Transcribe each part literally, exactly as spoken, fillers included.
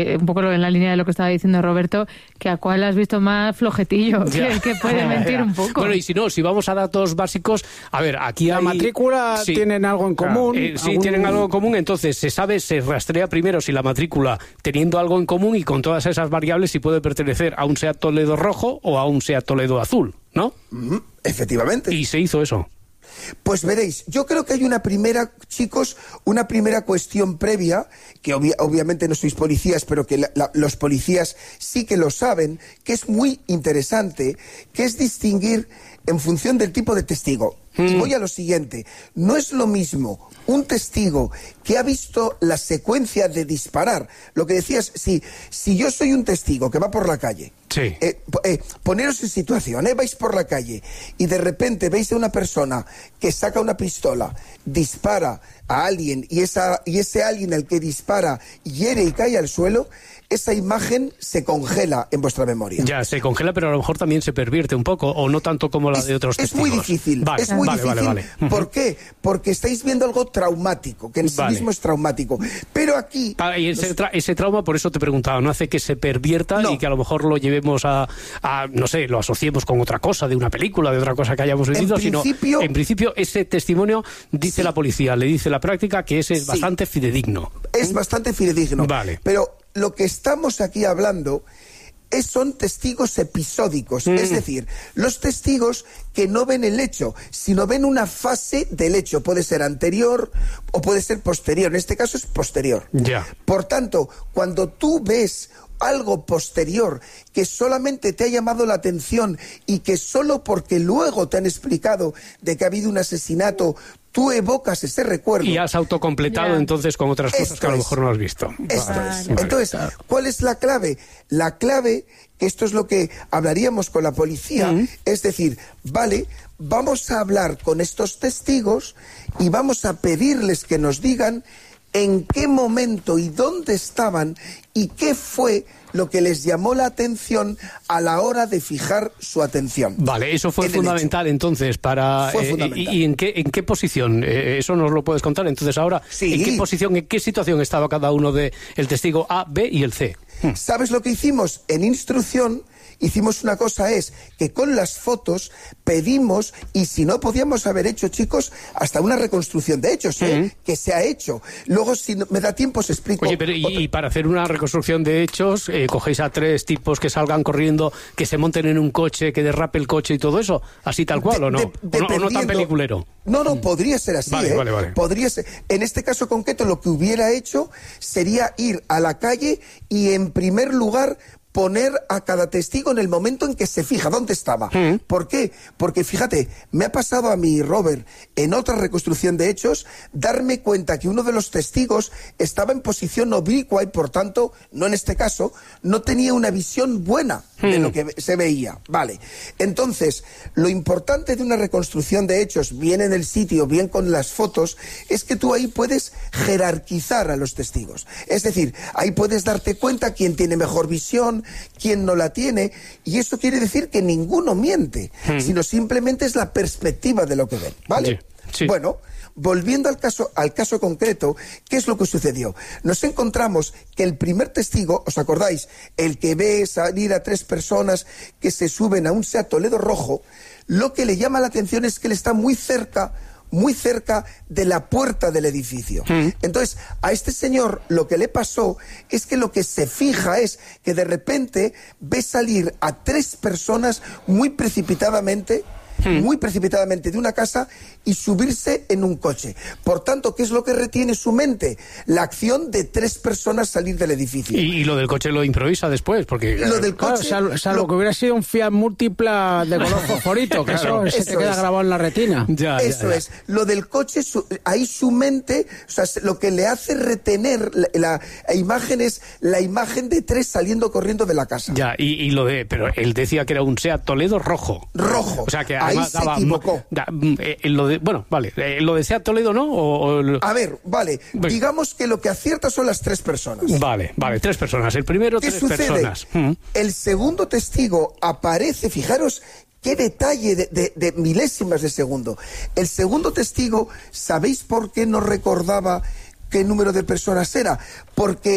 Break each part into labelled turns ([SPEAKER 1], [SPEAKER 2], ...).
[SPEAKER 1] un poco en la línea de lo que estaba diciendo Roberto, que a cuál has visto más flojetillo, que, que puede mentir un poco.
[SPEAKER 2] Bueno, y si no, si vamos a datos básicos, a ver, aquí
[SPEAKER 3] la
[SPEAKER 2] hay...
[SPEAKER 3] matrícula
[SPEAKER 2] sí,
[SPEAKER 3] tienen algo en común.
[SPEAKER 2] Eh, sí,
[SPEAKER 3] algún...
[SPEAKER 2] tienen algo en común, entonces se sabe, se rastrea primero si la matrícula, teniendo algo en común y con todas esas variables, si puede pertenecer a un SEAT Toledo rojo o a un SEAT Toledo azul, ¿no?
[SPEAKER 4] Mm-hmm. Efectivamente.
[SPEAKER 2] Y se hizo eso.
[SPEAKER 4] Pues veréis, yo creo que hay una primera, chicos, una primera cuestión previa, que obvia, obviamente no sois policías, pero que la, la, los policías sí que lo saben, que es muy interesante, que es distinguir en función del tipo de testigo. Mm. Y voy a lo siguiente, no es lo mismo un testigo que ha visto la secuencia de disparar, lo que decías, si, si yo soy un testigo que va por la calle,
[SPEAKER 2] sí.
[SPEAKER 4] eh, eh, poneros en situación, eh, vais por la calle y de repente veis a una persona que saca una pistola, dispara a alguien y, esa, y ese alguien al que dispara hiere y cae al suelo, esa imagen se congela en vuestra memoria.
[SPEAKER 2] Ya, se congela, pero a lo mejor también se pervierte un poco, o no tanto como la
[SPEAKER 4] es,
[SPEAKER 2] de otros
[SPEAKER 4] es
[SPEAKER 2] testigos.
[SPEAKER 4] Muy difícil,
[SPEAKER 2] vale,
[SPEAKER 4] es muy
[SPEAKER 2] vale,
[SPEAKER 4] difícil.
[SPEAKER 2] Vale, vale.
[SPEAKER 4] ¿Por qué? Porque estáis viendo algo traumático, que en
[SPEAKER 2] vale.
[SPEAKER 4] sí mismo es traumático. Pero aquí...
[SPEAKER 2] Ah, y ese,
[SPEAKER 4] los...
[SPEAKER 2] tra ese trauma, por eso te preguntaba, ¿no hace que se pervierta
[SPEAKER 4] no.
[SPEAKER 2] y que a lo mejor lo llevemos a, a, no sé, lo asociemos con otra cosa, de una película, de otra cosa que hayamos vivido,
[SPEAKER 4] en
[SPEAKER 2] sino,
[SPEAKER 4] principio,
[SPEAKER 2] en principio, ese testimonio, dice
[SPEAKER 4] sí.
[SPEAKER 2] la policía, le dice la práctica, que ese es sí. bastante fidedigno.
[SPEAKER 4] Es bastante fidedigno.
[SPEAKER 2] Vale.
[SPEAKER 4] Pero lo que estamos aquí hablando... Es, son testigos episódicos, mm. es decir, los testigos que no ven el hecho, sino ven una fase del hecho, puede ser anterior o puede ser posterior, en este caso es posterior.
[SPEAKER 2] Yeah.
[SPEAKER 4] Por tanto, cuando tú ves algo posterior que solamente te ha llamado la atención y que solo porque luego te han explicado de que ha habido un asesinato, tú evocas ese recuerdo.
[SPEAKER 2] Y has autocompletado yeah. entonces con otras cosas
[SPEAKER 4] esto
[SPEAKER 2] que a lo
[SPEAKER 4] es.
[SPEAKER 2] mejor no has visto.
[SPEAKER 4] Esto
[SPEAKER 2] vale.
[SPEAKER 4] es.
[SPEAKER 2] Vale.
[SPEAKER 4] Entonces, ¿cuál es la clave? La clave, que esto es lo que hablaríamos con la policía, mm. es decir, vale, vamos a hablar con estos testigos y vamos a pedirles que nos digan en qué momento y dónde estaban y qué fue lo que les llamó la atención a la hora de fijar su atención.
[SPEAKER 2] Vale, eso fue fundamental entonces para...
[SPEAKER 4] Fue
[SPEAKER 2] eh,
[SPEAKER 4] fundamental.
[SPEAKER 2] ¿Y, y en, qué, en qué posición? Eh, eso nos lo puedes contar. Entonces ahora,
[SPEAKER 4] sí.
[SPEAKER 2] ¿en qué posición, en qué situación estaba cada uno de el testigo A, B y el C?
[SPEAKER 4] Hmm. ¿Sabes lo que hicimos? En instrucción... Hicimos una cosa, es que con las fotos pedimos, y si no podíamos haber hecho, chicos, hasta una reconstrucción de hechos, ¿eh? Uh-huh. que se ha hecho. Luego, si no, me da tiempo, os explico.
[SPEAKER 2] Oye, pero y, y para hacer una reconstrucción de hechos, eh, cogéis a tres tipos que salgan corriendo, que se monten en un coche, que derrape el coche y todo eso, así tal cual, de, ¿o no? De, ¿O no, o no tan peliculero?
[SPEAKER 4] No, no, podría ser así,
[SPEAKER 2] vale,
[SPEAKER 4] ¿eh?
[SPEAKER 2] Vale, vale.
[SPEAKER 4] Podría ser. En este caso concreto, lo que hubiera hecho sería ir a la calle y, en primer lugar, poner a cada testigo en el momento en que se fija dónde estaba. ¿Mm? ¿Por qué? Porque fíjate, me ha pasado a mí, Robert, en otra reconstrucción de hechos, darme cuenta que uno de los testigos estaba en posición oblicua y, por tanto, no en este caso, no tenía una visión buena ¿Mm? de lo que se veía. Vale. Entonces, lo importante de una reconstrucción de hechos, bien en el sitio, bien con las fotos, es que tú ahí puedes jerarquizar a los testigos. Es decir, ahí puedes darte cuenta quién tiene mejor visión, quien no la tiene, y eso quiere decir que ninguno miente, hmm. sino simplemente es la perspectiva de lo que ven, ¿vale?
[SPEAKER 2] Sí, sí.
[SPEAKER 4] Bueno, volviendo al caso, al caso concreto, ¿qué es lo que sucedió? Nos encontramos que el primer testigo, ¿os acordáis? El que ve salir a tres personas que se suben a un SEAT Toledo rojo, lo que le llama la atención es que él está muy cerca muy cerca de la puerta del edificio. Mm. Entonces, a este señor lo que le pasó es que lo que se fija es que de repente ve salir a tres personas muy precipitadamente, mm. muy precipitadamente de una casa y subirse en un coche. Por tanto, ¿qué es lo que retiene su mente? La acción de tres personas salir del edificio.
[SPEAKER 2] Y, y lo del coche lo improvisa después, porque...
[SPEAKER 4] Lo del coche...
[SPEAKER 3] Claro, salvo, salvo lo... que hubiera sido un Fiat Múltipla de color fosforito, que claro, eso, eso se te queda es. grabado en la retina.
[SPEAKER 2] Ya,
[SPEAKER 4] eso ya, ya. es. Lo del coche, su, ahí su mente, o sea, lo que le hace retener la, la, la imagen es la imagen de tres saliendo corriendo de la casa.
[SPEAKER 2] Ya, y, y lo de... Pero él decía que era un SEAT Toledo rojo.
[SPEAKER 4] Rojo.
[SPEAKER 2] O sea, que
[SPEAKER 4] ahí se daba, equivocó.
[SPEAKER 2] Da, eh, lo de, bueno, vale, eh, lo de SEAT Toledo, ¿no? O, o...
[SPEAKER 4] A ver, vale, pues... digamos que lo que acierta son las tres personas.
[SPEAKER 2] Vale, vale, tres personas. El primero, tres
[SPEAKER 4] sucede?
[SPEAKER 2] personas. Mm.
[SPEAKER 4] El segundo testigo aparece, fijaros... ¡Qué detalle de, de, de milésimas de segundo! El segundo testigo, ¿sabéis por qué no recordaba qué número de personas era? Porque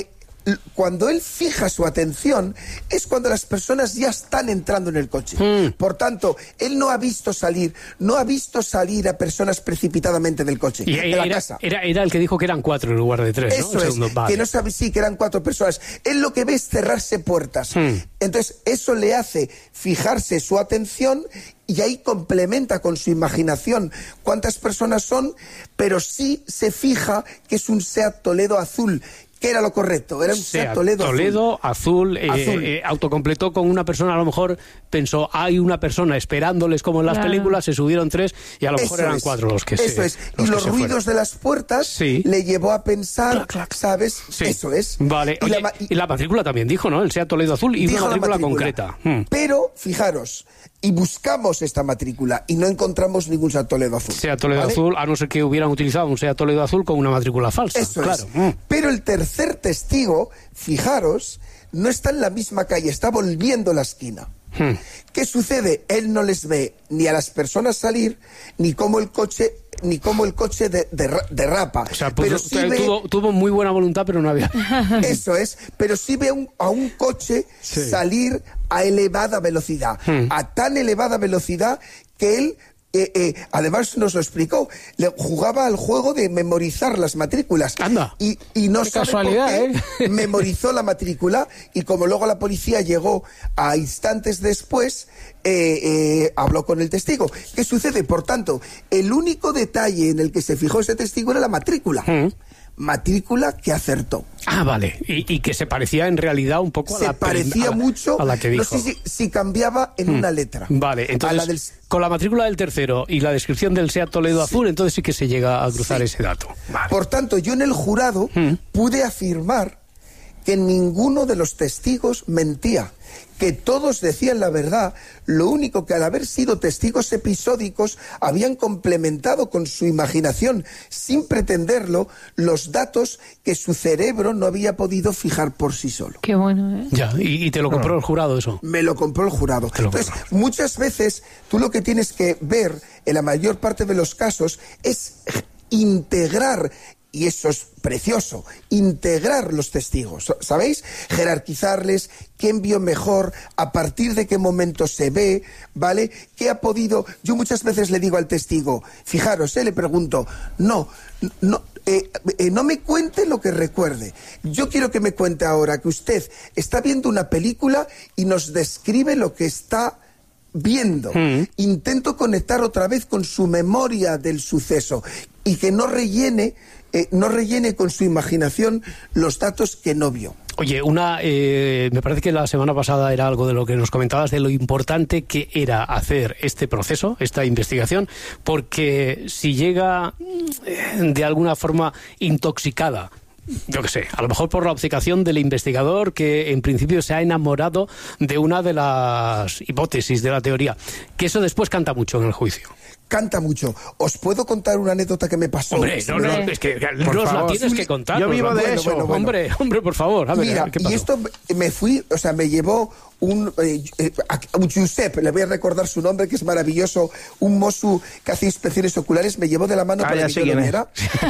[SPEAKER 4] cuando él fija su atención es cuando las personas ya están entrando en el coche. Mm. Por tanto, él no ha visto salir, no ha visto salir a personas precipitadamente del coche,
[SPEAKER 2] y
[SPEAKER 4] de
[SPEAKER 2] era,
[SPEAKER 4] la casa.
[SPEAKER 2] Era, era el que dijo que eran cuatro en lugar de tres,
[SPEAKER 4] Eso
[SPEAKER 2] ¿no?
[SPEAKER 4] es,
[SPEAKER 2] Segundo, vale.
[SPEAKER 4] que no sabe, sí, que eran cuatro personas. Él lo que ve es cerrarse puertas. Mm. Entonces, eso le hace fijarse su atención y ahí complementa con su imaginación cuántas personas son, pero sí se fija que es un Seat Toledo azul, que era lo correcto, era un Seat, Seat Toledo,
[SPEAKER 2] Toledo azul, azul, eh, azul. Eh, autocompletó con una persona, a lo mejor pensó, hay una persona esperándoles como en las claro. películas, se subieron tres y a lo mejor eso eran es. cuatro los que
[SPEAKER 4] eso
[SPEAKER 2] se
[SPEAKER 4] Eso es,
[SPEAKER 2] los
[SPEAKER 4] y los ruidos
[SPEAKER 2] fueron.
[SPEAKER 4] de las puertas sí. le llevó a pensar, clac, clac. ¿sabes? Sí. Eso es.
[SPEAKER 2] Vale, y, Oye, la, y, y la matrícula también dijo, ¿no? El Seat Toledo azul y una matrícula, matrícula concreta. Hmm.
[SPEAKER 4] Pero, fijaros, y buscamos esta matrícula y no encontramos ningún Seat Toledo azul.
[SPEAKER 2] Seat Toledo ¿vale? azul, a no ser que hubieran utilizado un Seat Toledo azul con una matrícula falsa.
[SPEAKER 4] Eso
[SPEAKER 2] claro.
[SPEAKER 4] es. Mm. Pero el tercer testigo, fijaros, no está en la misma calle, está volviendo la esquina. Hmm. ¿Qué sucede? Él no les ve ni a las personas salir, ni cómo el coche, ni cómo el coche de, de, derrapa.
[SPEAKER 2] O sea, pues,
[SPEAKER 4] pero sí
[SPEAKER 2] tuvo,
[SPEAKER 4] ve...
[SPEAKER 2] tuvo muy buena voluntad, pero no había.
[SPEAKER 4] Eso es, pero sí ve un, a un coche sí. salir a elevada velocidad, hmm. a tan elevada velocidad que él... Eh, eh, además nos lo explicó, le jugaba al juego de memorizar las matrículas.
[SPEAKER 2] Anda.
[SPEAKER 4] Y, y no
[SPEAKER 3] qué
[SPEAKER 4] sabe
[SPEAKER 3] casualidad,
[SPEAKER 4] por qué
[SPEAKER 3] ¿eh?
[SPEAKER 4] memorizó la matrícula y como luego la policía llegó a instantes después, eh, eh, habló con el testigo. ¿Qué sucede? Por tanto, el único detalle en el que se fijó ese testigo era la matrícula. ¿Mm? Matrícula que acertó.
[SPEAKER 2] Ah, vale. Y, y que se parecía en realidad un poco
[SPEAKER 4] se
[SPEAKER 2] a la
[SPEAKER 4] parecía
[SPEAKER 2] a la,
[SPEAKER 4] mucho
[SPEAKER 2] a la que dijo.
[SPEAKER 4] No sé si, si cambiaba en hmm. una letra.
[SPEAKER 2] Vale, entonces
[SPEAKER 4] la del...
[SPEAKER 2] con la matrícula del tercero y la descripción del Seat Toledo sí. azul, entonces sí que se llega a cruzar sí. ese dato. Vale.
[SPEAKER 4] Por tanto, yo en el jurado hmm. pude afirmar que ninguno de los testigos mentía, que todos decían la verdad, lo único que al haber sido testigos episódicos habían complementado con su imaginación, sin pretenderlo, los datos que su cerebro no había podido fijar por sí solo.
[SPEAKER 1] Qué bueno, ¿eh?
[SPEAKER 2] Ya, y, y te lo compró bueno. el jurado eso.
[SPEAKER 4] Me lo compró el jurado. Entonces, compró. muchas veces tú lo que tienes que ver en la mayor parte de los casos es integrar, y eso es precioso, integrar los testigos, ¿sabéis? Jerarquizarles, quién vio mejor, a partir de qué momento se ve, ¿vale? ¿Qué ha podido? Yo muchas veces le digo al testigo, fijaros, ¿eh? le pregunto, no, no, eh, eh, no me cuente lo que recuerde. Yo quiero que me cuente ahora que usted está viendo una película y nos describe lo que está viendo. Mm. Intento conectar otra vez con su memoria del suceso y que no rellene Eh, no rellene con su imaginación los datos que no vio.
[SPEAKER 2] Oye, una, eh, me parece que la semana pasada era algo de lo que nos comentabas, de lo importante que era hacer este proceso, esta investigación, porque si llega eh, de alguna forma intoxicada, yo qué sé, a lo mejor por la obcecación del investigador que en principio se ha enamorado de una de las hipótesis de la teoría, que eso después canta mucho en el juicio.
[SPEAKER 4] Canta mucho. ¿Os puedo contar una anécdota que me pasó?
[SPEAKER 2] Hombre, no, no, es que nos la tienes que contar.
[SPEAKER 3] Yo vivo de
[SPEAKER 4] bueno,
[SPEAKER 3] eso.
[SPEAKER 4] Bueno, bueno.
[SPEAKER 2] Hombre, hombre, por favor. A ver,
[SPEAKER 4] Mira,
[SPEAKER 2] ¿qué pasó?
[SPEAKER 4] y esto me fui, o sea, me llevó un, eh, eh, un Giuseppe, le voy a recordar su nombre, que es maravilloso, un mosu que hace inspecciones oculares, me llevó de la mano
[SPEAKER 3] ah,
[SPEAKER 4] para que yo lo viera.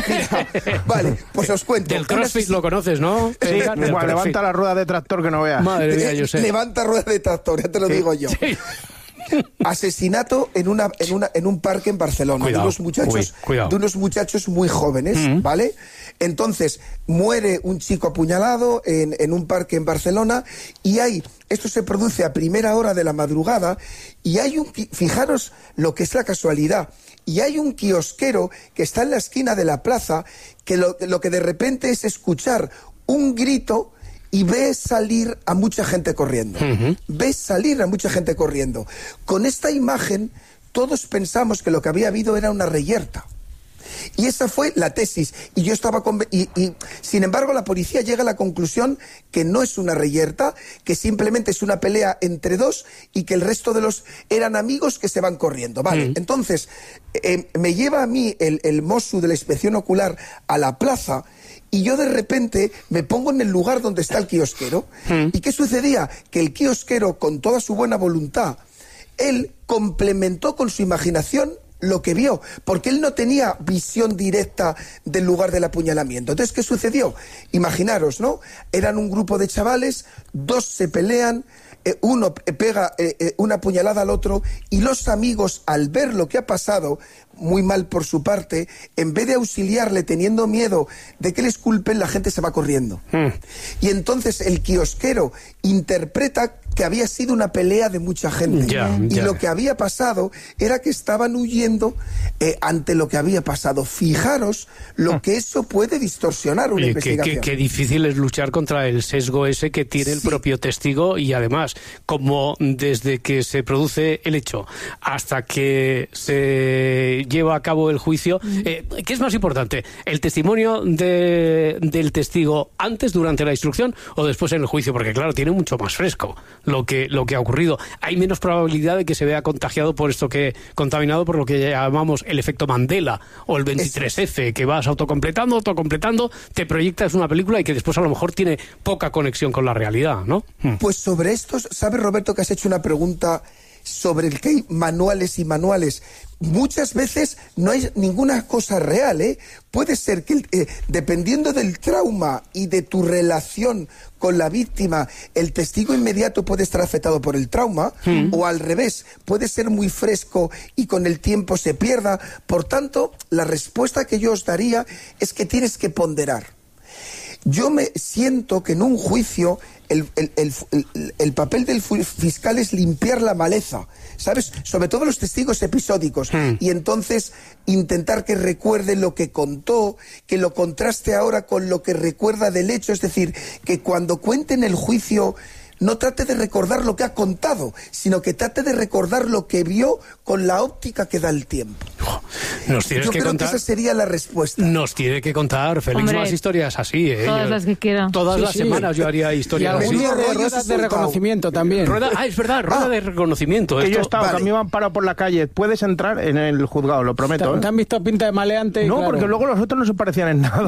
[SPEAKER 4] Mira, vale, pues os cuento.
[SPEAKER 2] Del CrossFit lo conoces, ¿no?
[SPEAKER 3] Sí, sí bueno, levanta la rueda de tractor que no veas.
[SPEAKER 2] Madre mía, Giuseppe.
[SPEAKER 4] Levanta rueda de tractor, ya te lo sí. digo yo. Sí. Asesinato en una en una en un parque en Barcelona.
[SPEAKER 2] Cuidado,
[SPEAKER 4] de unos muchachos
[SPEAKER 2] uy,
[SPEAKER 4] de unos muchachos muy jóvenes, mm-hmm. ¿vale? Entonces muere un chico apuñalado en, en un parque en Barcelona y hay esto se produce a primera hora de la madrugada y hay un fijaros lo que es la casualidad y hay un kiosquero que está en la esquina de la plaza que lo, lo que de repente es escuchar un grito y ves salir a mucha gente corriendo. Uh-huh. Ves salir a mucha gente corriendo. Con esta imagen, todos pensamos que lo que había habido era una reyerta. Y esa fue la tesis. Y yo estaba con... y, y, sin embargo, la policía llega a la conclusión que no es una reyerta, que simplemente es una pelea entre dos y que el resto de los eran amigos que se van corriendo. Vale, uh-huh. Entonces, eh, me lleva a mí el, el mosu de la inspección ocular a la plaza. Y yo de repente me pongo en el lugar donde está el kiosquero. Mm. ¿Y qué sucedía? Que el kiosquero, con toda su buena voluntad, él complementó con su imaginación lo que vio, porque él no tenía visión directa del lugar del apuñalamiento. Entonces, ¿qué sucedió? Imaginaros, ¿no? Eran un grupo de chavales, dos se pelean, eh, uno pega eh, eh, una puñalada al otro, y los amigos, al ver lo que ha pasado, muy mal por su parte, en vez de auxiliarle teniendo miedo de que les culpen, la gente se va corriendo. Mm. Y entonces el kiosquero interpreta que había sido una pelea de mucha gente. Yeah, y yeah. Lo que había pasado era que estaban huyendo eh, ante lo que había pasado. Fijaros lo que eso puede distorsionar una
[SPEAKER 2] Oye,
[SPEAKER 4] investigación.
[SPEAKER 2] Qué, qué, qué difícil es luchar contra el sesgo ese que tiene el sí. propio testigo, y además, como desde que se produce el hecho hasta que se lleva a cabo el juicio, eh, ¿qué es más importante? ¿El testimonio de, del testigo antes, durante la instrucción, o después en el juicio? Porque claro, tiene mucho más fresco lo que, lo que ha ocurrido. Hay menos probabilidad de que se vea contagiado por esto que, contaminado por lo que llamamos el efecto Mandela o el veintitrés efe, que vas autocompletando, autocompletando, te proyectas una película y que después a lo mejor tiene poca conexión con la realidad, ¿no?
[SPEAKER 4] Pues sobre esto, ¿sabes, Roberto, que has hecho una pregunta sobre el que hay manuales y manuales? Muchas veces no hay ninguna cosa real, ¿eh? Puede ser que, eh, dependiendo del trauma y de tu relación con la víctima, el testigo inmediato puede estar afectado por el trauma, mm. o al revés, puede ser muy fresco y con el tiempo se pierda. Por tanto, la respuesta que yo os daría es que tienes que ponderar. Yo me siento que en un juicio el, el, el, el, el papel del fiscal es limpiar la maleza, ¿sabes? Sobre todo los testigos episódicos. Mm. Y entonces intentar que recuerde lo que contó, que lo contraste ahora con lo que recuerda del hecho. Es decir, que cuando cuenten el juicio no trate de recordar lo que ha contado, sino que trate de recordar lo que vio con la óptica que da el tiempo.
[SPEAKER 2] Nos tienes
[SPEAKER 4] Yo
[SPEAKER 2] que
[SPEAKER 4] creo
[SPEAKER 2] contar,
[SPEAKER 4] que esa sería la respuesta.
[SPEAKER 2] Nos tiene que contar, Félix, Hombre, más historias así, ¿eh?
[SPEAKER 1] Todas las que quiera.
[SPEAKER 2] Todas
[SPEAKER 3] sí,
[SPEAKER 2] las
[SPEAKER 3] sí.
[SPEAKER 2] semanas yo haría historias
[SPEAKER 3] así. Y algún día de ruedas de reconocimiento también.
[SPEAKER 2] Rueda, ah, es verdad, rueda ah, de reconocimiento.
[SPEAKER 5] Que
[SPEAKER 2] Esto,
[SPEAKER 5] yo he estado, vale. que a mí me han parado por la calle. Puedes entrar en el juzgado, lo prometo.
[SPEAKER 3] ¿Te,
[SPEAKER 5] ¿eh?
[SPEAKER 3] ¿te han visto pinta de maleante?
[SPEAKER 5] No,
[SPEAKER 3] claro.
[SPEAKER 5] porque luego los otros no se parecían en nada.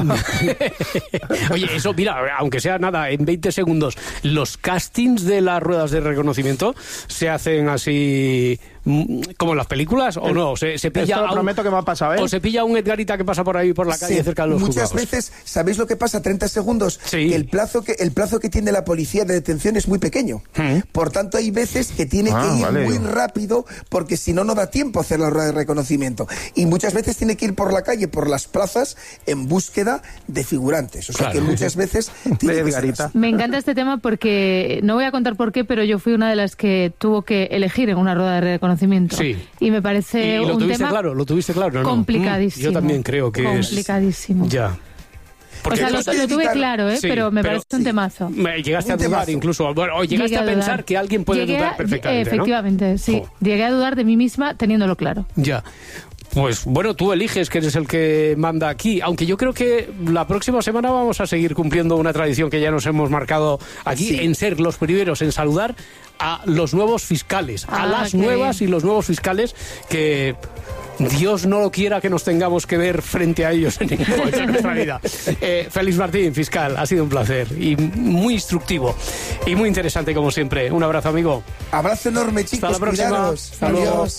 [SPEAKER 2] Oye, eso, mira, aunque sea nada, en veinte segundos, los castings de las ruedas de reconocimiento se hacen así como en las películas, o no, se, se pilla
[SPEAKER 5] Esto lo prometo
[SPEAKER 2] un,
[SPEAKER 5] que me ha pasado, ¿eh?
[SPEAKER 2] O se pilla un Edgarita que pasa por ahí por la calle, sí, cerca de los
[SPEAKER 4] muchas
[SPEAKER 2] juzgados.
[SPEAKER 4] veces, ¿sabéis lo que pasa? treinta segundos,
[SPEAKER 2] sí.
[SPEAKER 4] que el plazo que el plazo que tiene la policía de detención es muy pequeño. ¿Mm? Por tanto, hay veces que tiene
[SPEAKER 5] ah,
[SPEAKER 4] que ir
[SPEAKER 5] vale.
[SPEAKER 4] muy rápido, porque si no, no da tiempo a hacer la rueda de reconocimiento. Y muchas veces tiene que ir por la calle, por las plazas, en búsqueda de figurantes. O sea, claro. que muchas veces tiene que ser así.
[SPEAKER 1] Me encanta este tema porque, no voy a contar por qué, pero yo fui una de las que tuvo que elegir en una rueda de reconocimiento.
[SPEAKER 2] Sí.
[SPEAKER 1] Y me parece
[SPEAKER 2] y lo
[SPEAKER 1] un
[SPEAKER 2] tuviste
[SPEAKER 1] tema
[SPEAKER 2] claro, lo tuviste claro, ¿no?
[SPEAKER 1] complicadísimo.
[SPEAKER 2] Yo también creo que
[SPEAKER 1] complicadísimo.
[SPEAKER 2] es... Ya.
[SPEAKER 1] Porque o sea, lo, lo tuve claro, ¿eh? Sí, pero me pero, parece un temazo.
[SPEAKER 2] Llegaste un a dudar incluso, bueno, o llegaste Llegué a, a pensar que alguien puede
[SPEAKER 1] Llegué
[SPEAKER 2] dudar
[SPEAKER 1] a,
[SPEAKER 2] perfectamente,
[SPEAKER 1] efectivamente,
[SPEAKER 2] ¿no?
[SPEAKER 1] sí.
[SPEAKER 2] Oh.
[SPEAKER 1] Llegué a dudar de mí misma teniéndolo claro.
[SPEAKER 2] Ya. Pues bueno, tú eliges, que eres el que manda aquí, aunque yo creo que la próxima semana vamos a seguir cumpliendo una tradición que ya nos hemos marcado aquí, sí. en ser los primeros en saludar a los nuevos fiscales, ah, a las nuevas bien. y los nuevos fiscales que... Dios no lo quiera que nos tengamos que ver frente a ellos en ningún momento de nuestra vida. Eh, Félix Martín, fiscal, ha sido un placer y muy instructivo y muy interesante como siempre. Un abrazo, amigo.
[SPEAKER 4] Abrazo enorme, chicos.
[SPEAKER 2] Hasta la próxima.
[SPEAKER 4] Cuidaros.
[SPEAKER 2] Hasta luego.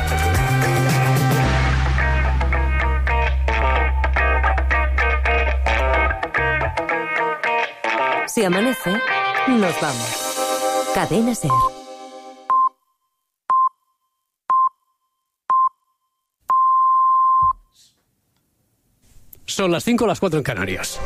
[SPEAKER 6] Si amanece, nos vamos. Cadena Ser.
[SPEAKER 2] Son las cinco, las cuatro en Canarias.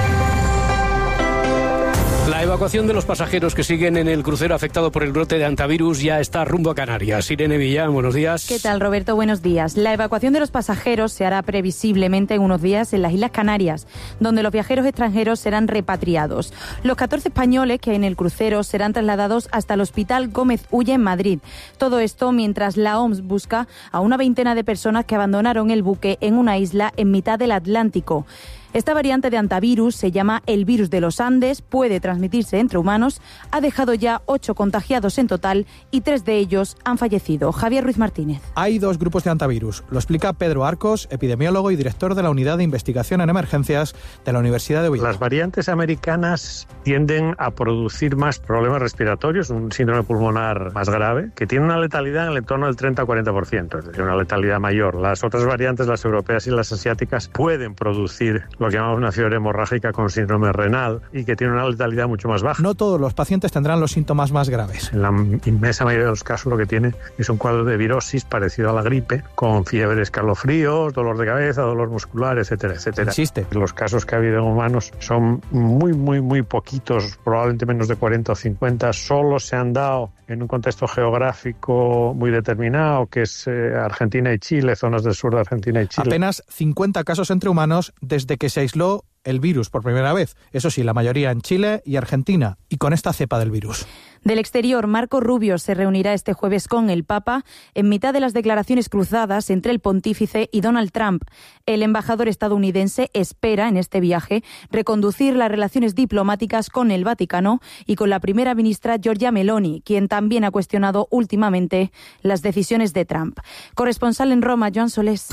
[SPEAKER 2] La evacuación de los pasajeros que siguen en el crucero afectado por el brote de hantavirus ya está rumbo a Canarias. Irene Villán, buenos días.
[SPEAKER 7] ¿Qué tal, Roberto? Buenos días. La evacuación de los pasajeros se hará previsiblemente en unos días en las Islas Canarias, donde los viajeros extranjeros serán repatriados. Los catorce españoles que hay en el crucero serán trasladados hasta el Hospital Gómez Ulla en Madrid. Todo esto mientras la O M S busca a una veintena de personas que abandonaron el buque en una isla en mitad del Atlántico. Esta variante de antivirus se llama el virus de los Andes, puede transmitirse entre humanos, ha dejado ya ocho contagiados en total y tres de ellos han fallecido. Javier Ruiz Martínez.
[SPEAKER 8] Hay dos grupos de antivirus. Lo explica Pedro Arcos, epidemiólogo y director de la Unidad de Investigación en Emergencias de la Universidad de Oviedo.
[SPEAKER 9] Las variantes americanas tienden a producir más problemas respiratorios, un síndrome pulmonar más grave, que tiene una letalidad en el entorno del treinta a cuarenta por ciento, es decir, una letalidad mayor. Las otras variantes, las europeas y las asiáticas, pueden producir lo que llamamos una fiebre hemorrágica con síndrome renal y que tiene una letalidad mucho más baja.
[SPEAKER 8] No todos los pacientes tendrán los síntomas más graves.
[SPEAKER 9] En la inmensa mayoría de los casos lo que tiene es un cuadro de virosis parecido a la gripe, con fiebre, escalofríos, dolor de cabeza, dolor muscular, etcétera, etcétera.
[SPEAKER 8] Existe.
[SPEAKER 9] Los casos que ha habido en humanos son muy, muy, muy poquitos, probablemente menos de cuarenta o cincuenta, solo se han dado en un contexto geográfico muy determinado, que es eh, Argentina y Chile, zonas del sur de Argentina y Chile.
[SPEAKER 8] Apenas cincuenta casos entre humanos desde que se aisló el virus por primera vez. Eso sí, la mayoría en Chile y Argentina, y con esta cepa del virus.
[SPEAKER 7] Del exterior, Marco Rubio se reunirá este jueves con el Papa en mitad de las declaraciones cruzadas entre el pontífice y Donald Trump. El embajador estadounidense espera en este viaje reconducir las relaciones diplomáticas con el Vaticano y con la primera ministra Giorgia Meloni, quien también ha cuestionado últimamente las decisiones de Trump. Corresponsal en Roma, Joan Solés.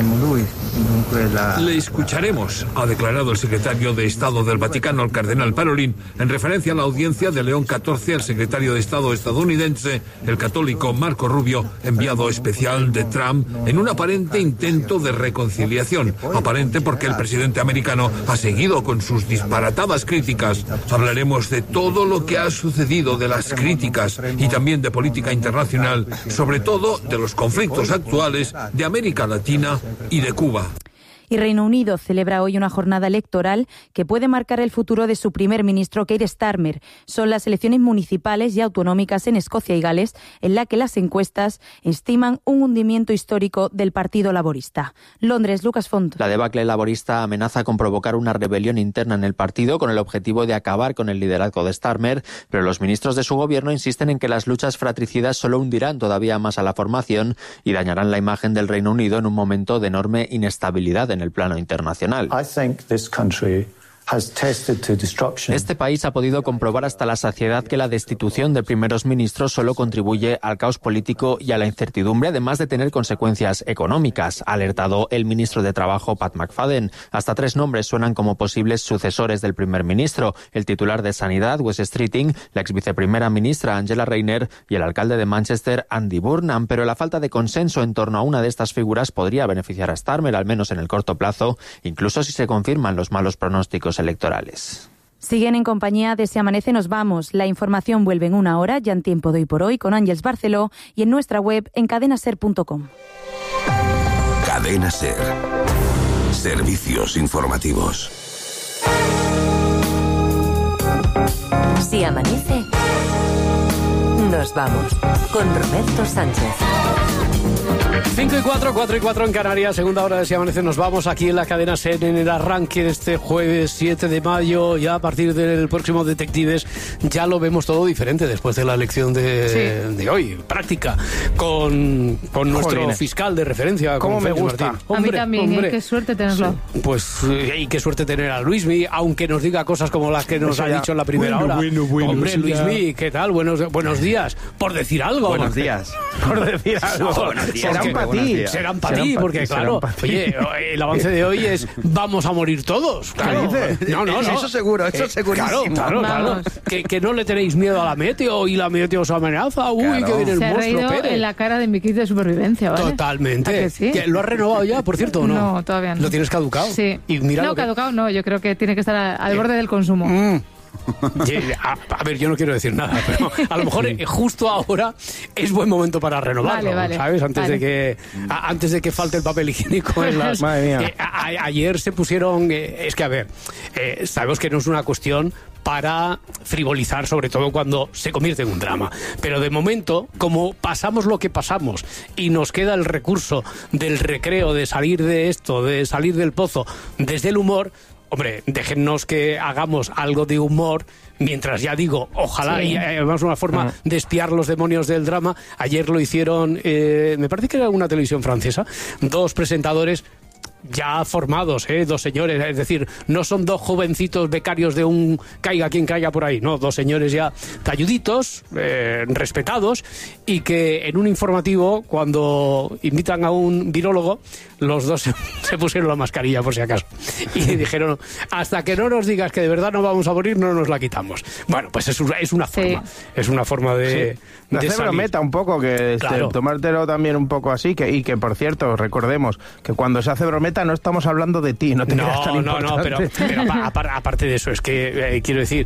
[SPEAKER 10] Le escucharemos, ha declarado el secretario de Estado del Vaticano, el cardenal Parolin, en referencia a la audiencia de León catorce al secretario secretario de Estado estadounidense, el católico Marco Rubio, enviado especial de Trump, en un aparente intento de reconciliación. Aparente porque el presidente americano ha seguido con sus disparatadas críticas. Hablaremos de todo lo que ha sucedido, de las críticas y también de política internacional, sobre todo de los conflictos actuales de América Latina y de Cuba.
[SPEAKER 7] Y Reino Unido celebra hoy una jornada electoral que puede marcar el futuro de su primer ministro, Keir Starmer. Son las elecciones municipales y autonómicas en Escocia y Gales, en la que las encuestas estiman un hundimiento histórico del Partido Laborista. Londres, Lucas Font.
[SPEAKER 11] La debacle laborista amenaza con provocar una rebelión interna en el partido con el objetivo de acabar con el liderazgo de Starmer, pero los ministros de su gobierno insisten en que las luchas fratricidas solo hundirán todavía más a la formación y dañarán la imagen del Reino Unido en un momento de enorme inestabilidad en el plano internacional. Este país ha podido comprobar hasta la saciedad que la destitución de primeros ministros solo contribuye al caos político y a la incertidumbre, además de tener consecuencias económicas, ha alertado el ministro de Trabajo, Pat McFadden. Hasta tres nombres suenan como posibles sucesores del primer ministro: el titular de Sanidad, Wes Streeting, la ex viceprimera ministra, Angela Rayner, y el alcalde de Manchester, Andy Burnham. Pero la falta de consenso en torno a una de estas figuras podría beneficiar a Starmer, al menos en el corto plazo, incluso si se confirman los malos pronósticos electorales.
[SPEAKER 7] Siguen en compañía de Si Amanece Nos Vamos. La información vuelve en una hora, ya en Tiempo de Hoy por Hoy, con Ángeles Barceló, y en nuestra web en cadena ser punto com.
[SPEAKER 12] Cadena Ser. Servicios informativos.
[SPEAKER 6] Si amanece, nos vamos con Roberto Sánchez.
[SPEAKER 2] cinco y cuatro, cuatro y cuatro en Canarias, segunda hora de Si Amanece. Nos vamos aquí en la cadena SER en el arranque de este jueves siete de mayo. Ya a partir del próximo Detectives ya lo vemos todo diferente después de la elección de, sí. de hoy, práctica, con, con nuestro Jolines. fiscal de referencia.
[SPEAKER 5] ¿Cómo me gusta?
[SPEAKER 1] Hombre, a mí también, hombre. ¿eh? Qué suerte tenerlo.
[SPEAKER 2] Sí. Pues, y qué suerte tener a Luismi, aunque nos diga cosas como las que nos ha dicho en la primera
[SPEAKER 5] bueno,
[SPEAKER 2] hora.
[SPEAKER 5] Bueno, bueno,
[SPEAKER 2] hombre, Luismi, ¿qué tal? Buenos, buenos días, por decir algo.
[SPEAKER 5] Buenos días. Por decir algo.
[SPEAKER 2] No, buenos días.
[SPEAKER 5] Serán para ti.
[SPEAKER 2] Serán para ti, porque claro, oye, el avance de hoy es vamos a morir todos. Claro. No, no, no.
[SPEAKER 5] Eso seguro, eso
[SPEAKER 2] eh,
[SPEAKER 5] segurísimo.
[SPEAKER 2] Claro, claro, claro. Que, que no le tenéis miedo a la meteo y la meteo os amenaza. Uy, claro. Que viene el
[SPEAKER 1] Se ha
[SPEAKER 2] monstruo
[SPEAKER 1] reído
[SPEAKER 2] Pérez.
[SPEAKER 1] En la cara de mi kit de supervivencia, ¿vale?
[SPEAKER 2] Totalmente.
[SPEAKER 1] ¿Que sí?
[SPEAKER 2] ¿Que ¿Lo has renovado ya, por cierto, o no?
[SPEAKER 1] No, todavía no.
[SPEAKER 2] ¿Lo tienes caducado?
[SPEAKER 1] Sí.
[SPEAKER 2] Y mira
[SPEAKER 1] no,
[SPEAKER 2] lo que...
[SPEAKER 1] caducado no, yo creo que tiene que estar al borde del consumo.
[SPEAKER 2] Mm. A, a ver, yo no quiero decir nada, pero a lo mejor eh, justo ahora es buen momento para renovarlo,
[SPEAKER 1] vale, vale,
[SPEAKER 2] ¿sabes? Antes
[SPEAKER 1] vale.
[SPEAKER 2] de que a, antes de que falte el papel higiénico en las...
[SPEAKER 5] Madre mía.
[SPEAKER 2] Eh, a, a, ayer se pusieron... Eh, es que, a ver, eh, sabemos que no es una cuestión para frivolizar, sobre todo cuando se convierte en un drama. Pero de momento, como pasamos lo que pasamos y nos queda el recurso del recreo, de salir de esto, de salir del pozo desde el humor... Hombre, déjennos que hagamos algo de humor, mientras ya digo, ojalá, sí. y además una forma ah. de espiar los demonios del drama. Ayer lo hicieron, eh, me parece que era una televisión francesa, dos presentadores ya formados, ¿eh? Dos señores, es decir, no son dos jovencitos becarios de un caiga quien caiga por ahí, no, dos señores ya talluditos, eh, respetados, y que en un informativo, cuando invitan a un virólogo, los dos se, se pusieron la mascarilla por si acaso y dijeron, hasta que no nos digas que de verdad no vamos a morir, no nos la quitamos. Bueno, pues es una, es una forma, sí. es una forma de,
[SPEAKER 5] sí. de, de hacer brometa un poco, que
[SPEAKER 2] claro.
[SPEAKER 5] este, tomártelo también un poco así, que, y que por cierto, recordemos que cuando se hace brometa no estamos hablando de ti, no te
[SPEAKER 2] no,
[SPEAKER 5] creas tan
[SPEAKER 2] no,
[SPEAKER 5] importante.
[SPEAKER 2] no, pero, pero aparte, aparte de eso, es que eh, quiero decir,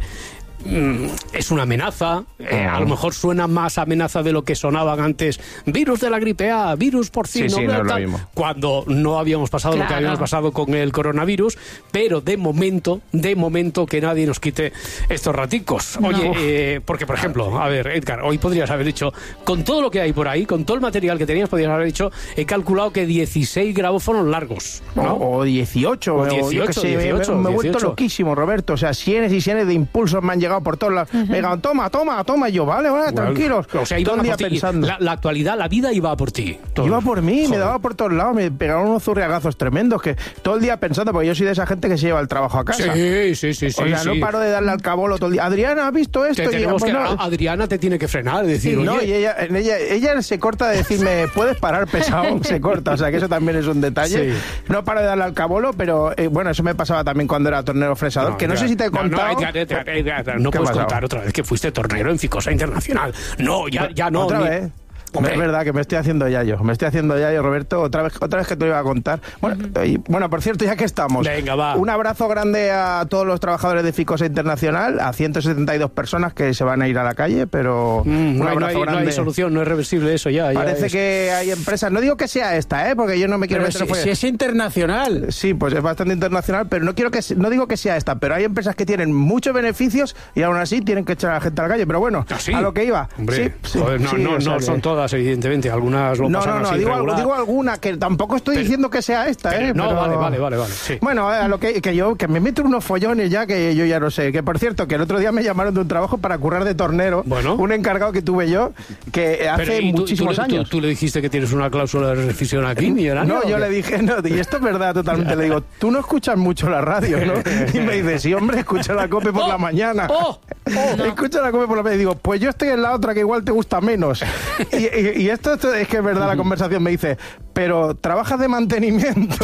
[SPEAKER 2] es una amenaza, eh, a lo mejor suena más amenaza de lo que sonaban antes, virus de la gripe A, virus porcino,
[SPEAKER 5] sí, sí, no tal,
[SPEAKER 2] cuando no habíamos pasado claro. lo que habíamos pasado con el coronavirus, pero de momento, de momento que nadie nos quite estos raticos. Oye, no. eh, porque por ejemplo, a ver, Edgar, hoy podrías haber dicho, con todo lo que hay por ahí, con todo el material que tenías, podrías haber dicho, he calculado que dieciséis grabófonos largos, ¿no?
[SPEAKER 5] O, o dieciocho,
[SPEAKER 2] o dieciocho,
[SPEAKER 5] o yo que sé,
[SPEAKER 2] dieciocho,
[SPEAKER 5] me, me he vuelto
[SPEAKER 2] dieciocho.
[SPEAKER 5] loquísimo, Roberto, o sea, cienes y cienes de impulsos me han llegado por todos lados. Uh-huh. Me digan, toma, toma, toma. Y yo, vale, vale, bueno, tranquilos.
[SPEAKER 2] O sea, iba
[SPEAKER 5] todo el día
[SPEAKER 2] ti,
[SPEAKER 5] pensando.
[SPEAKER 2] La, la actualidad, la vida iba por ti. Todo.
[SPEAKER 5] Iba por mí,
[SPEAKER 2] Joder.
[SPEAKER 5] Me daba por todos lados, me pegaron unos zurriagazos tremendos que todo el día pensando, porque yo soy de esa gente que se lleva el trabajo a casa.
[SPEAKER 2] Sí, sí, sí. sí
[SPEAKER 5] o sea,
[SPEAKER 2] sí.
[SPEAKER 5] no paro de darle al cabolo todo el día. Adriana, ¿has visto esto?
[SPEAKER 2] Te
[SPEAKER 5] y
[SPEAKER 2] tenemos
[SPEAKER 5] bueno,
[SPEAKER 2] que, Adriana te tiene que frenar, decir,
[SPEAKER 5] sí, no,
[SPEAKER 2] oye.
[SPEAKER 5] y ella, ella, ella se corta de decirme, ¿puedes parar, pesado? Se corta, o sea, que eso también es un detalle. Sí. No paro de darle al cabolo, pero eh, bueno, eso me pasaba también cuando era tornero fresador, no, que no ya, sé si te he contado.
[SPEAKER 2] No, no, ya, ya, ya, ya, ya, no puedes pasaba? contar otra vez que fuiste tornero en Ficosa Internacional. No, ya, ya no.
[SPEAKER 5] ¿Otra
[SPEAKER 2] ni...
[SPEAKER 5] vez? Hombre. Es verdad que me estoy haciendo ya yo, me estoy haciendo ya yo, Roberto, otra vez, otra vez que te lo iba a contar. Bueno, uh-huh. y, bueno, por cierto, ya que estamos,
[SPEAKER 2] venga, va.
[SPEAKER 5] Un abrazo grande a todos los trabajadores de Ficosa Internacional, a ciento setenta y dos personas que se van a ir a la calle, pero
[SPEAKER 2] mm,
[SPEAKER 5] un
[SPEAKER 2] no,
[SPEAKER 5] abrazo
[SPEAKER 2] no hay,
[SPEAKER 5] grande.
[SPEAKER 2] No hay solución, no es reversible eso ya.
[SPEAKER 5] Parece
[SPEAKER 2] ya es...
[SPEAKER 5] que hay empresas, no digo que sea esta, ¿eh? Porque yo no me quiero
[SPEAKER 3] pero
[SPEAKER 5] meter...
[SPEAKER 3] Si, si es internacional.
[SPEAKER 5] Sí, pues es bastante internacional, pero no quiero que no digo que sea esta, pero hay empresas que tienen muchos beneficios y aún así tienen que echar a la gente a la calle, pero bueno,
[SPEAKER 2] ¿Ah, sí?
[SPEAKER 5] a lo que iba.
[SPEAKER 2] Hombre,
[SPEAKER 5] sí, sí,
[SPEAKER 2] joder, no,
[SPEAKER 5] sí,
[SPEAKER 2] no,
[SPEAKER 5] o sea
[SPEAKER 2] no
[SPEAKER 5] que...
[SPEAKER 2] son todas, evidentemente, algunas lo
[SPEAKER 5] no,
[SPEAKER 2] pasan
[SPEAKER 5] no, no,
[SPEAKER 2] así
[SPEAKER 5] digo,
[SPEAKER 2] regular.
[SPEAKER 5] digo alguna, que tampoco estoy pero, diciendo que sea esta,
[SPEAKER 2] pero,
[SPEAKER 5] ¿eh?
[SPEAKER 2] No,
[SPEAKER 5] pero...
[SPEAKER 2] vale, vale, vale, vale. Sí.
[SPEAKER 5] Bueno, a lo que, que yo, que me meto unos follones ya, que yo ya no sé, que por cierto, que el otro día me llamaron de un trabajo para currar de tornero, bueno. un encargado que tuve yo, que hace
[SPEAKER 2] pero,
[SPEAKER 5] muchísimos
[SPEAKER 2] tú, tú,
[SPEAKER 5] años.
[SPEAKER 2] Tú, tú le dijiste que tienes una cláusula de rescisión aquí, millonario.
[SPEAKER 5] No, yo le dije, no, y esto es verdad totalmente, le digo, tú no escuchas mucho la radio, ¿no? Y me dice, sí, hombre, escucha la COPE por oh, la mañana.
[SPEAKER 2] Oh, oh, no.
[SPEAKER 5] Escucha la COPE por la mañana. Y digo, pues yo estoy en la otra que igual te gusta menos. Y, y, y esto, esto es que es verdad, la conversación me dice, pero trabajas de mantenimiento.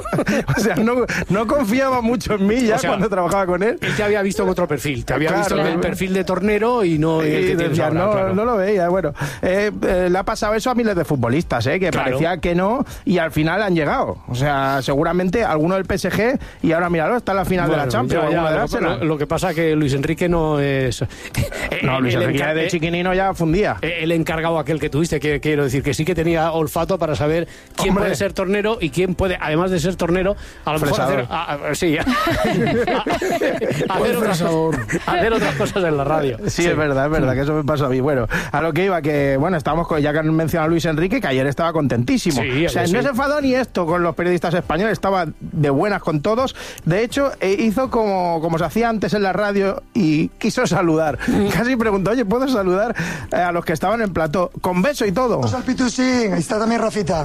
[SPEAKER 5] O sea, no, no confiaba mucho en mí ya o sea, cuando trabajaba con él.
[SPEAKER 2] Él te había visto en otro perfil, te había
[SPEAKER 5] claro,
[SPEAKER 2] visto en el perfil de tornero y no
[SPEAKER 5] y
[SPEAKER 2] el que
[SPEAKER 5] decía,
[SPEAKER 2] ahora,
[SPEAKER 5] no,
[SPEAKER 2] claro.
[SPEAKER 5] no lo veía. Bueno, eh, eh, le ha pasado eso a miles de futbolistas, eh, que claro. parecía que no y al final han llegado. O sea, seguramente alguno del P S G y ahora míralo, está en la final bueno, de la Champions.
[SPEAKER 2] Ya, ya,
[SPEAKER 5] de
[SPEAKER 2] lo, lo que pasa es que Luis Enrique no es...
[SPEAKER 5] No, Luis Enrique encar- de chiquinino ya fundía.
[SPEAKER 2] El encargado aquel que tuviste, que quiero decir que sí que tenía olfato para saber quién Hombre. puede ser tornero y quién puede, además de ser tornero, a lo mejor hacer, a, a, sí, a, a, hacer, otras, hacer otras cosas en la radio.
[SPEAKER 5] Sí, sí, es verdad, es verdad, que eso me pasó a mí. Bueno, a lo que iba, que bueno, estábamos con, ya que han mencionado a Luis Enrique, que ayer estaba contentísimo.
[SPEAKER 2] Sí,
[SPEAKER 5] o sea,
[SPEAKER 2] sí.
[SPEAKER 5] no se enfadó ni esto con los periodistas españoles, estaba de buenas con todos. De hecho, eh, hizo como, como se hacía antes en la radio y quiso saludar. Casi preguntó, oye, ¿puedo saludar eh, a los que estaban en plató? Con beso y todo.
[SPEAKER 13] Vamos al Pitusín, ahí está también Rafita.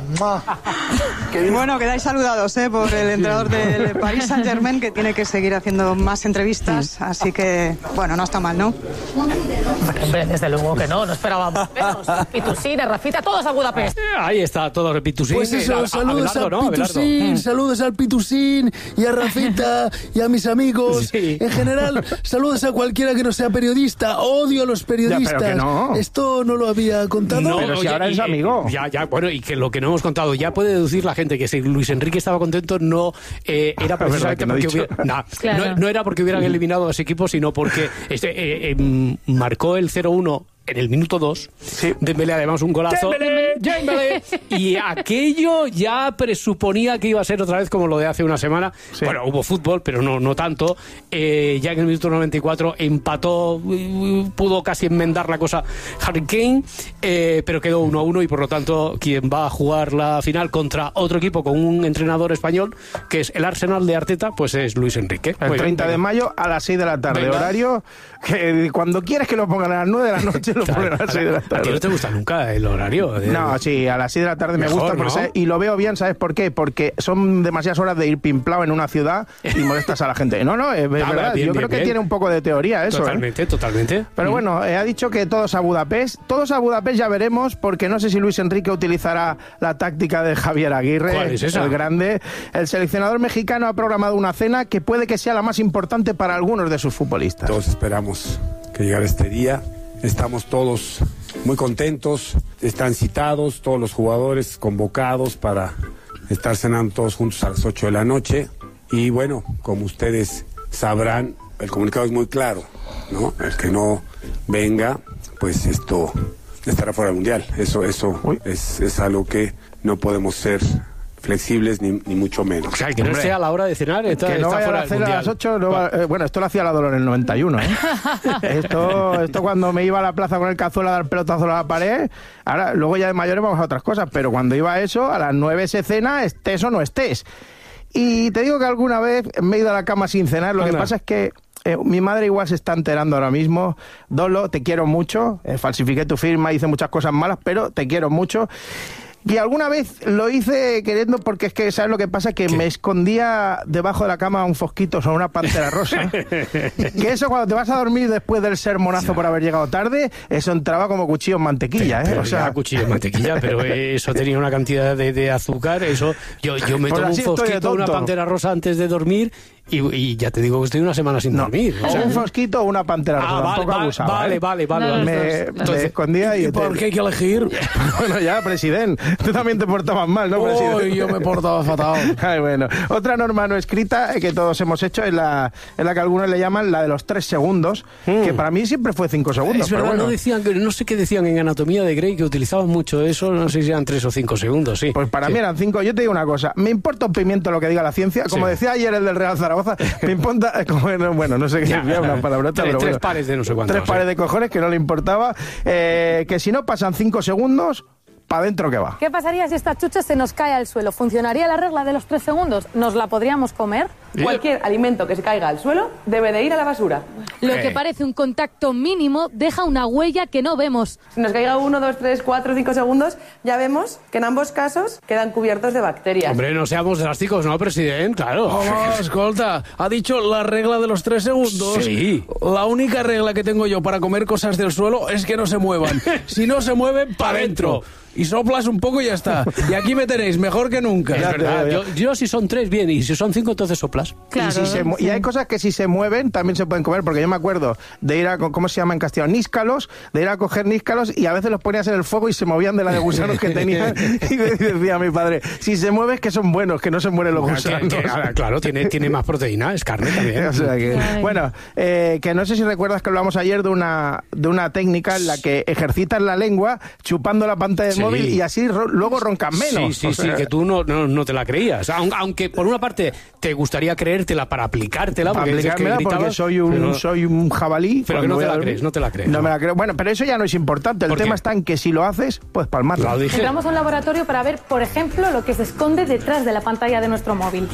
[SPEAKER 14] Bueno, quedáis saludados ¿eh? por el entrenador del Paris Saint-Germain, que tiene que seguir haciendo más entrevistas, así que, bueno, no está mal, ¿no?
[SPEAKER 15] Hombre, desde luego que no, no esperábamos menos. Pitusín, Rafita, todos a Budapest.
[SPEAKER 2] Ahí está, todo el Pitusín.
[SPEAKER 13] Pues eso, saludos al ¿no? Pitusín, saludos al Pitusín y a Rafita y a mis amigos. Sí. En general, saludos a cualquiera que no sea periodista. Odio a los periodistas.
[SPEAKER 5] Ya, pero que no.
[SPEAKER 13] Esto no lo había contado.
[SPEAKER 5] No, pero si ahora es amigo.
[SPEAKER 2] Ya, ya, bueno, y que lo que no hemos contado, ya puede deducir la gente que si Luis Enrique estaba contento, no eh, era precisamente porque hubiera, nah, claro. no, no era porque hubieran eliminado a ese equipo, sino porque este, eh, eh, marcó el cero uno en el minuto dos, sí. Dembélé además un golazo, Dembélé, Dembélé, y aquello ya presuponía que iba a ser otra vez como lo de hace una semana. Sí. Bueno, hubo fútbol, pero no, no tanto. Eh, ya en el minuto noventa y cuatro empató, pudo casi enmendar la cosa Harry Kane, eh, pero quedó uno a uno y por lo tanto quien va a jugar la final contra otro equipo con un entrenador español, que es el Arsenal de Arteta, pues es Luis Enrique.
[SPEAKER 5] El Muy treinta bien, de mayo a las seis de la tarde, venga. Horario que cuando quieres que lo pongan a las nueve de la noche lo ponen a las seis de la tarde.
[SPEAKER 2] ¿A ti no te gusta nunca el horario? De...
[SPEAKER 5] No, sí, a las seis de la tarde me
[SPEAKER 2] Mejor,
[SPEAKER 5] gusta,
[SPEAKER 2] ¿no?
[SPEAKER 5] porque, y lo veo bien, ¿sabes por qué? Porque son demasiadas horas de ir pimplado en una ciudad y molestas a la gente. No, no, es, es
[SPEAKER 2] Ah,
[SPEAKER 5] verdad,
[SPEAKER 2] bien,
[SPEAKER 5] yo
[SPEAKER 2] bien,
[SPEAKER 5] creo que
[SPEAKER 2] bien.
[SPEAKER 5] tiene un poco de teoría eso.
[SPEAKER 2] Totalmente,
[SPEAKER 5] ¿eh?
[SPEAKER 2] totalmente.
[SPEAKER 5] Pero bueno, eh, ha dicho que todos a Budapest. Todos a Budapest ya veremos, porque no sé si Luis Enrique utilizará la táctica de Javier Aguirre,
[SPEAKER 2] ¿Cuál es esa?
[SPEAKER 5] el grande. El seleccionador mexicano ha programado una cena que puede que sea la más importante para algunos de sus futbolistas.
[SPEAKER 16] Todos esperamos que llegara este día. Estamos todos muy contentos. Están citados todos los jugadores convocados para estar cenando todos juntos a las ocho de la noche. Y bueno, como ustedes sabrán, el comunicado es muy claro, ¿no? El que no venga, pues esto estará fuera del Mundial. Eso, eso es, es algo que no podemos ser flexibles ni, ni mucho menos.
[SPEAKER 2] O sea, que no esté a la hora de cenar, está,
[SPEAKER 5] que no
[SPEAKER 2] está
[SPEAKER 5] vaya
[SPEAKER 2] fuera
[SPEAKER 5] a
[SPEAKER 2] del
[SPEAKER 5] hacer a
[SPEAKER 2] Mundial.
[SPEAKER 5] las ocho, no va- eh, bueno, esto lo hacía la Dolor en el noventa y uno, ¿eh? esto, esto cuando me iba a la plaza con el cazuelo a dar pelotazo a la pared, ahora, luego ya de mayores vamos a otras cosas, pero cuando iba a eso, a las nueve se cena, estés o no estés. Y te digo que alguna vez me he ido a la cama sin cenar, lo
[SPEAKER 2] Anda.
[SPEAKER 5] que pasa es que eh, mi madre igual se está enterando ahora mismo. Dolo, te quiero mucho, eh, falsifiqué tu firma, hice muchas cosas malas, pero te quiero mucho. Y alguna vez lo hice queriendo, porque es que, ¿sabes lo que pasa? Que me escondía debajo de la cama un fosquito sobre una pantera rosa. Que eso cuando te vas a dormir después del sermonazo por haber llegado tarde, eso entraba como cuchillo en mantequilla, ¿eh?
[SPEAKER 2] Pero
[SPEAKER 5] O sea,
[SPEAKER 2] ya cuchillo en mantequilla, pero eso tenía una cantidad de, de azúcar, eso... Yo, yo me
[SPEAKER 5] Pues
[SPEAKER 2] tomo un
[SPEAKER 5] así estoy de
[SPEAKER 2] fosquito, una
[SPEAKER 5] tonto.
[SPEAKER 2] pantera rosa antes de dormir y, y ya te digo que estoy una semana sin dormir.
[SPEAKER 5] o un fosquito o una pantera rosa,
[SPEAKER 2] Ah, vale,
[SPEAKER 5] tampoco
[SPEAKER 2] vale,
[SPEAKER 5] abusaba,
[SPEAKER 2] vale,
[SPEAKER 5] ¿eh?
[SPEAKER 2] vale, vale, vale.
[SPEAKER 5] Me,
[SPEAKER 2] Entonces-
[SPEAKER 5] me escondía y...
[SPEAKER 13] ¿Y por qué hay que elegir?
[SPEAKER 5] Bueno, ya, presidente, tú también te portabas mal, ¿no, presidente?
[SPEAKER 13] Uy, yo me portaba fatal.
[SPEAKER 5] Ay, bueno. Otra norma no escrita eh, que todos hemos hecho es la, es la que algunos le llaman la de los tres segundos, que para mí siempre fue cinco segundos.
[SPEAKER 2] Es verdad,
[SPEAKER 5] pero bueno.
[SPEAKER 2] no decían, que- no sé qué decían en Anatomía de Grey, que utilizaban mucho eso, no sé si eran tres o cinco segundos, sí.
[SPEAKER 5] Pues para
[SPEAKER 2] Sí.
[SPEAKER 5] mí eran cinco. Yo te digo una cosa, me importa un pimiento lo que diga la ciencia. Como
[SPEAKER 2] Sí.
[SPEAKER 5] decía ayer el del Real Zaragoza, me importa, eh, como, bueno, no sé qué
[SPEAKER 2] Ya.
[SPEAKER 5] decía, una palabrota,
[SPEAKER 2] Tres-
[SPEAKER 5] pero
[SPEAKER 2] tres
[SPEAKER 5] bueno.
[SPEAKER 2] pares de no sé cuántos,
[SPEAKER 5] Tres pares
[SPEAKER 2] sí.
[SPEAKER 5] de cojones que no le importaba. Eh, que si no pasan cinco segundos, para adentro que va.
[SPEAKER 17] ¿Qué pasaría si esta chucha se nos cae al suelo? ¿Funcionaría la regla de los tres segundos? ¿Nos la podríamos comer?
[SPEAKER 18] Cualquier alimento que se caiga al suelo debe de ir a la basura.
[SPEAKER 17] Lo que parece un contacto mínimo deja una huella que no vemos.
[SPEAKER 18] Si nos caiga uno, dos, tres, cuatro, cinco segundos, ya vemos que en ambos casos quedan cubiertos de bacterias.
[SPEAKER 2] Hombre, no seamos drásticos, ¿no, presidente? Claro.
[SPEAKER 13] Oh, escolta, ha dicho la regla de los tres segundos.
[SPEAKER 2] Sí.
[SPEAKER 13] La única regla que tengo yo para comer cosas del suelo es que no se muevan. Si no se mueven, para adentro. Y soplas un poco y ya está. Y aquí me tenéis, mejor que nunca.
[SPEAKER 2] Es verdad, yo, yo si son tres, bien, y si son cinco, entonces soplas.
[SPEAKER 5] y, si se mu- y hay cosas que si se mueven también se pueden comer, porque yo me acuerdo de ir a, co- ¿cómo se llama en castellano? Níscalos, de ir a coger níscalos y a veces los ponías en el fuego y se movían de la de gusanos que tenían. Y decía mi padre, si se mueve es que son buenos, que no se mueren los
[SPEAKER 2] Que-
[SPEAKER 5] gusanos.
[SPEAKER 2] que- ahora, claro, tiene, tiene más proteína, es carne también.
[SPEAKER 5] O sea que-
[SPEAKER 2] Ay.
[SPEAKER 5] bueno, eh, que no sé si recuerdas que hablamos ayer de una, de una técnica en la que ejercitas la lengua chupando la pantalla del
[SPEAKER 2] Sí.
[SPEAKER 5] móvil y así ro- luego roncas menos.
[SPEAKER 2] Sí, sí,
[SPEAKER 5] O
[SPEAKER 2] sí,
[SPEAKER 5] sea,
[SPEAKER 2] que tú no, no, no te la creías. Aun- Aunque por una parte te gustaría creértela para aplicártela,
[SPEAKER 5] para
[SPEAKER 2] porque dices que
[SPEAKER 5] aplicármela porque
[SPEAKER 2] gritabas,
[SPEAKER 5] soy un,
[SPEAKER 2] pero-
[SPEAKER 5] soy un jabalí.
[SPEAKER 2] Pero que
[SPEAKER 5] cuando
[SPEAKER 2] no
[SPEAKER 5] voy
[SPEAKER 2] te
[SPEAKER 5] a
[SPEAKER 2] la
[SPEAKER 5] dormir.
[SPEAKER 2] crees, no te la crees.
[SPEAKER 5] No me la creo. Bueno, pero eso ya no es importante. El
[SPEAKER 2] ¿Por
[SPEAKER 5] tema
[SPEAKER 2] qué?
[SPEAKER 5] está en que si lo haces, pues palmarlo.
[SPEAKER 17] Entramos a un laboratorio para ver, por ejemplo, lo que se esconde detrás de la pantalla de nuestro móvil.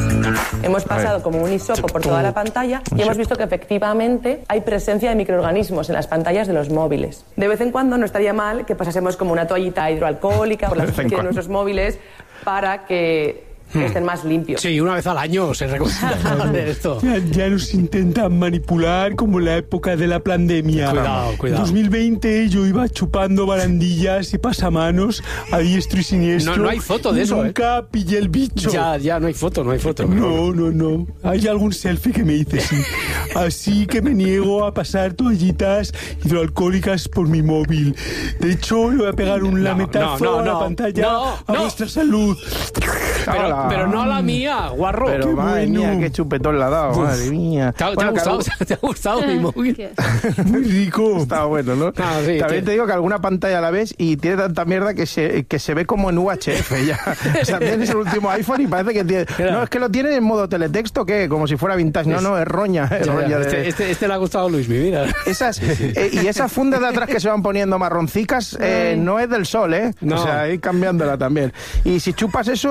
[SPEAKER 18] Hemos pasado como un hisopo por toda la pantalla y hemos visto que efectivamente hay presencia de microorganismos en las pantallas de los móviles. De vez en cuando no estaría mal que pasásemos como una toallita hidroalcohólica por la
[SPEAKER 2] De vez en
[SPEAKER 18] superficie de
[SPEAKER 2] cuando.
[SPEAKER 18] nuestros móviles para que estén más limpios.
[SPEAKER 2] Sí, una vez al año se recomienda hacer esto.
[SPEAKER 19] Ya, ya nos intentan manipular como en la época de la pandemia.
[SPEAKER 2] Cuidado, cuidado.
[SPEAKER 19] En dos mil veinte yo iba chupando barandillas y pasamanos a diestro y siniestro.
[SPEAKER 2] No, no hay foto de
[SPEAKER 19] y
[SPEAKER 2] eso, ¿eh?
[SPEAKER 19] Nunca pillé el bicho.
[SPEAKER 2] Ya, ya, no hay foto, no hay foto.
[SPEAKER 19] No, no, no. Hay algún selfie que me dice sí. Así que me niego a pasar toallitas hidroalcohólicas por mi móvil. De hecho, le voy a pegar un lametazo
[SPEAKER 2] no, no,
[SPEAKER 19] a la
[SPEAKER 2] no,
[SPEAKER 19] pantalla
[SPEAKER 2] no,
[SPEAKER 19] a
[SPEAKER 2] no.
[SPEAKER 19] vuestra salud.
[SPEAKER 2] Pero, pero no a la mía, guarro.
[SPEAKER 5] Pero
[SPEAKER 2] Qué
[SPEAKER 5] madre
[SPEAKER 2] bueno.
[SPEAKER 5] mía, qué chupetón le ha dado,
[SPEAKER 2] Uf.
[SPEAKER 5] madre mía.
[SPEAKER 2] ¿Te ha, te ha
[SPEAKER 5] Bueno, que
[SPEAKER 2] gustado,
[SPEAKER 5] algún-
[SPEAKER 2] ¿Te ha gustado mi móvil?
[SPEAKER 19] Muy rico.
[SPEAKER 5] Está bueno, ¿no?
[SPEAKER 2] Ah, sí,
[SPEAKER 5] También
[SPEAKER 2] sí.
[SPEAKER 5] te digo que alguna pantalla la ves y tiene tanta mierda que se, que se ve como en U H F ya. O sea, tienes el último iPhone y parece que tiene... No, es que lo tiene en modo teletexto, ¿qué? Como si fuera vintage. No, no, es roña. Es
[SPEAKER 2] Ya, ya,
[SPEAKER 5] roña de-
[SPEAKER 2] este, este, este le ha gustado a Luis, mi vida.
[SPEAKER 5] Esas, eh, y esas fundas de atrás que se van poniendo marroncicas eh, no es del sol, ¿eh?
[SPEAKER 2] No.
[SPEAKER 5] O sea, ir cambiándola también. Y si chupas eso, igual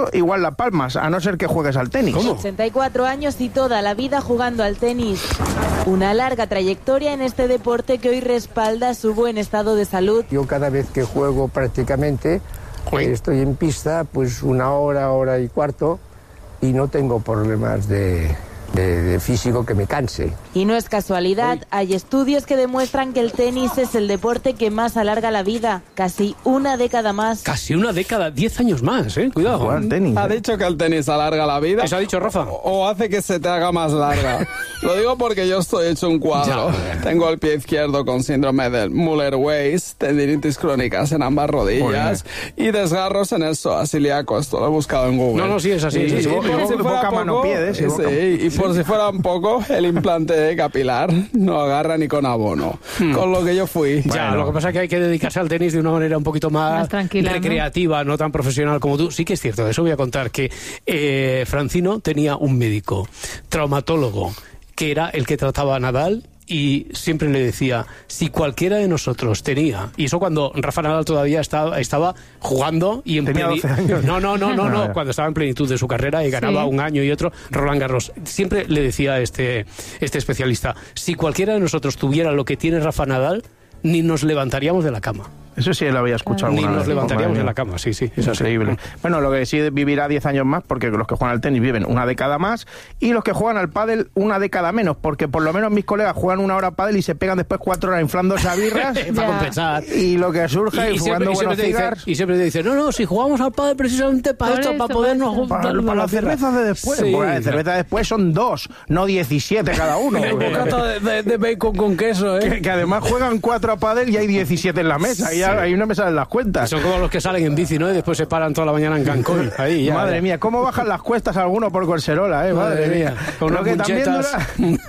[SPEAKER 5] las palmas, a no ser que juegues al tenis.
[SPEAKER 20] ¿Cómo? ochenta y cuatro años y toda la vida jugando al tenis. Una larga trayectoria en este deporte que hoy respalda su buen estado de salud.
[SPEAKER 21] Yo cada vez que juego prácticamente, estoy en pista pues una hora, hora y cuarto y no tengo problemas de... De, de físico que me canse.
[SPEAKER 20] Y no es casualidad, Uy. hay estudios que demuestran que el tenis es el deporte que más alarga la vida, casi una década más.
[SPEAKER 2] Casi una década, diez años más, ¿eh? Cuidado.
[SPEAKER 5] Jugar al tenis.
[SPEAKER 22] ¿Ha dicho que el tenis alarga la vida?
[SPEAKER 2] ¿Eso ha dicho Rafa?
[SPEAKER 22] O, o hace que se te haga más larga. Lo digo porque yo estoy hecho un cuadro. Ya. Tengo el pie izquierdo con síndrome del Müller-Weiss, tendinitis crónicas en ambas rodillas y desgarros en el psoas ilíaco. Esto lo he buscado en Google.
[SPEAKER 2] No, no, sí, es así.
[SPEAKER 22] Y,
[SPEAKER 2] sí, sí,
[SPEAKER 22] y,
[SPEAKER 2] sí.
[SPEAKER 22] y si boca, mano, pie,
[SPEAKER 5] sí,
[SPEAKER 22] sí, y por si fuera un poco, el implante capilar no agarra ni con abono. Hmm. Con lo que yo fui.
[SPEAKER 2] Ya, bueno. Lo que pasa es que hay que dedicarse al tenis de una manera un poquito más, más tranquila, recreativa, ¿no? no tan profesional como tú. Sí que es cierto, de eso voy a contar, que eh, Francino tenía un médico, traumatólogo, que era el que trataba a Nadal, y siempre le decía, si cualquiera de nosotros tenía, y eso cuando Rafa Nadal todavía estaba, estaba jugando y en
[SPEAKER 5] tenía doce años.
[SPEAKER 2] No, no, no, no, no, cuando estaba en plenitud de su carrera y ganaba sí. un año y otro, Roland Garros. Siempre le decía este, este especialista, si cualquiera de nosotros tuviera lo que tiene Rafa Nadal, ni nos levantaríamos de la cama.
[SPEAKER 5] Eso sí lo había escuchado
[SPEAKER 2] Ni
[SPEAKER 5] alguna
[SPEAKER 2] nos
[SPEAKER 5] vez.
[SPEAKER 2] levantaríamos de la cama, sí, sí.
[SPEAKER 5] Es increíble. Bueno, lo que sí vivirá diez años más, porque los que juegan al tenis viven una década más, y los que juegan al pádel una década menos, porque por lo menos mis colegas juegan una hora pádel y se pegan después cuatro horas inflándose a birras.
[SPEAKER 2] Para compensar.
[SPEAKER 5] Y lo que surge
[SPEAKER 2] y,
[SPEAKER 5] y jugando
[SPEAKER 2] siempre,
[SPEAKER 5] buenos
[SPEAKER 2] y
[SPEAKER 5] cigars.
[SPEAKER 2] Y siempre te dicen, no, no, si jugamos al pádel precisamente para
[SPEAKER 1] Por
[SPEAKER 2] esto,
[SPEAKER 1] esto,
[SPEAKER 2] para podernos...
[SPEAKER 5] Para, para, para las cervezas de después.
[SPEAKER 2] Sí.
[SPEAKER 5] Pues, de cerveza después son dos, no diecisiete cada uno.
[SPEAKER 22] Un bocata de, de, de bacon con queso, ¿eh?
[SPEAKER 5] Que, que además juegan cuatro a pádel y hay diecisiete en la mesa. Sí. Y hay una mesa en las cuentas.
[SPEAKER 2] Son como los que salen en bici, ¿no? Y después se paran toda la mañana en Cancún. Ahí, ya,
[SPEAKER 5] madre
[SPEAKER 2] ya.
[SPEAKER 5] mía, cómo bajan las cuestas algunos por Colserola, ¿eh? Madre, madre mía.
[SPEAKER 2] Con
[SPEAKER 5] lo, que también dura,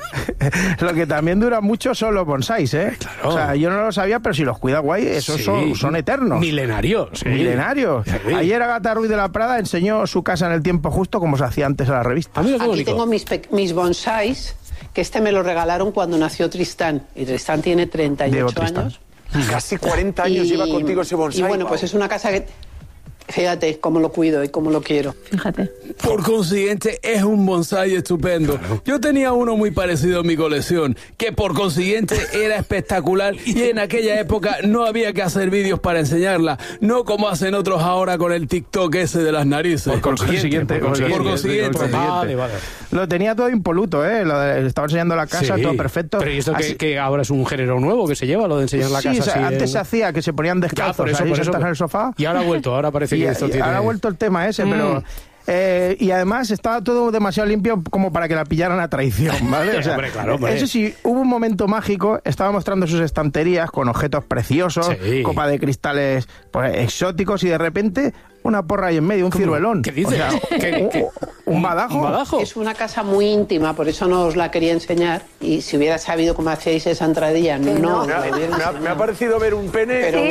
[SPEAKER 5] lo que también dura mucho son los bonsáis, ¿eh?
[SPEAKER 2] Claro.
[SPEAKER 5] O sea, yo no lo sabía, pero si los cuida guay, esos sí. son, son eternos.
[SPEAKER 2] Milenarios. Sí.
[SPEAKER 5] Milenarios. Sí. Ayer Agatha Ruiz de la Prada enseñó su casa en el tiempo justo como se hacía antes a la revista.
[SPEAKER 23] Aquí tengo mis, mis bonsáis, que este me lo regalaron cuando nació Tristán. Y Tristán tiene treinta y ocho años.
[SPEAKER 24] Casi cuarenta años y, lleva contigo ese bonsái.
[SPEAKER 23] Y bueno, pues es una casa que... Fíjate cómo lo cuido y cómo lo quiero.
[SPEAKER 1] Fíjate.
[SPEAKER 22] Por consiguiente, es un bonsái estupendo. Claro. Yo tenía uno muy parecido en mi colección, que por consiguiente era espectacular y en aquella época no había que hacer vídeos para enseñarla, no como hacen otros ahora con el TikTok ese de las narices.
[SPEAKER 5] Por consiguiente. Por consiguiente. Por consiguiente. Por consiguiente. Vale, vale. Lo tenía todo impoluto, ¿eh? Lo de, estaba enseñando la casa, sí. todo perfecto.
[SPEAKER 2] Pero ¿y esto que, que ahora es un género nuevo que se lleva, lo de enseñar la
[SPEAKER 5] sí,
[SPEAKER 2] casa?
[SPEAKER 5] O sea,
[SPEAKER 2] así
[SPEAKER 5] antes
[SPEAKER 2] en...
[SPEAKER 5] se hacía que se ponían descalzos, ya, por eso, ahí por eso, en el sofá.
[SPEAKER 2] Y ahora ha vuelto, ahora parece
[SPEAKER 5] y,
[SPEAKER 2] que esto
[SPEAKER 5] y,
[SPEAKER 2] tiene...
[SPEAKER 5] Ahora ha vuelto el tema ese, mm. pero... Eh, y además estaba todo demasiado limpio como para que la pillaran a traición, ¿vale? O sea,
[SPEAKER 2] hombre, claro, hombre.
[SPEAKER 5] Eso sí, hubo un momento mágico, estaba mostrando sus estanterías con objetos preciosos, sí. copa de cristales pues, exóticos, y de repente una porra ahí en medio, un ciruelón.
[SPEAKER 2] ¿Qué dices?
[SPEAKER 5] O sea,
[SPEAKER 2] ¿Qué, qué?
[SPEAKER 5] ¿Un badajo?
[SPEAKER 2] ¿Un badajo?
[SPEAKER 23] Es una casa muy íntima, por eso no os la quería enseñar. Y si hubiera sabido cómo hacíais esa entradilla, no. no
[SPEAKER 24] me, ha, me, ha, me ha parecido ver un pene.
[SPEAKER 23] Pero,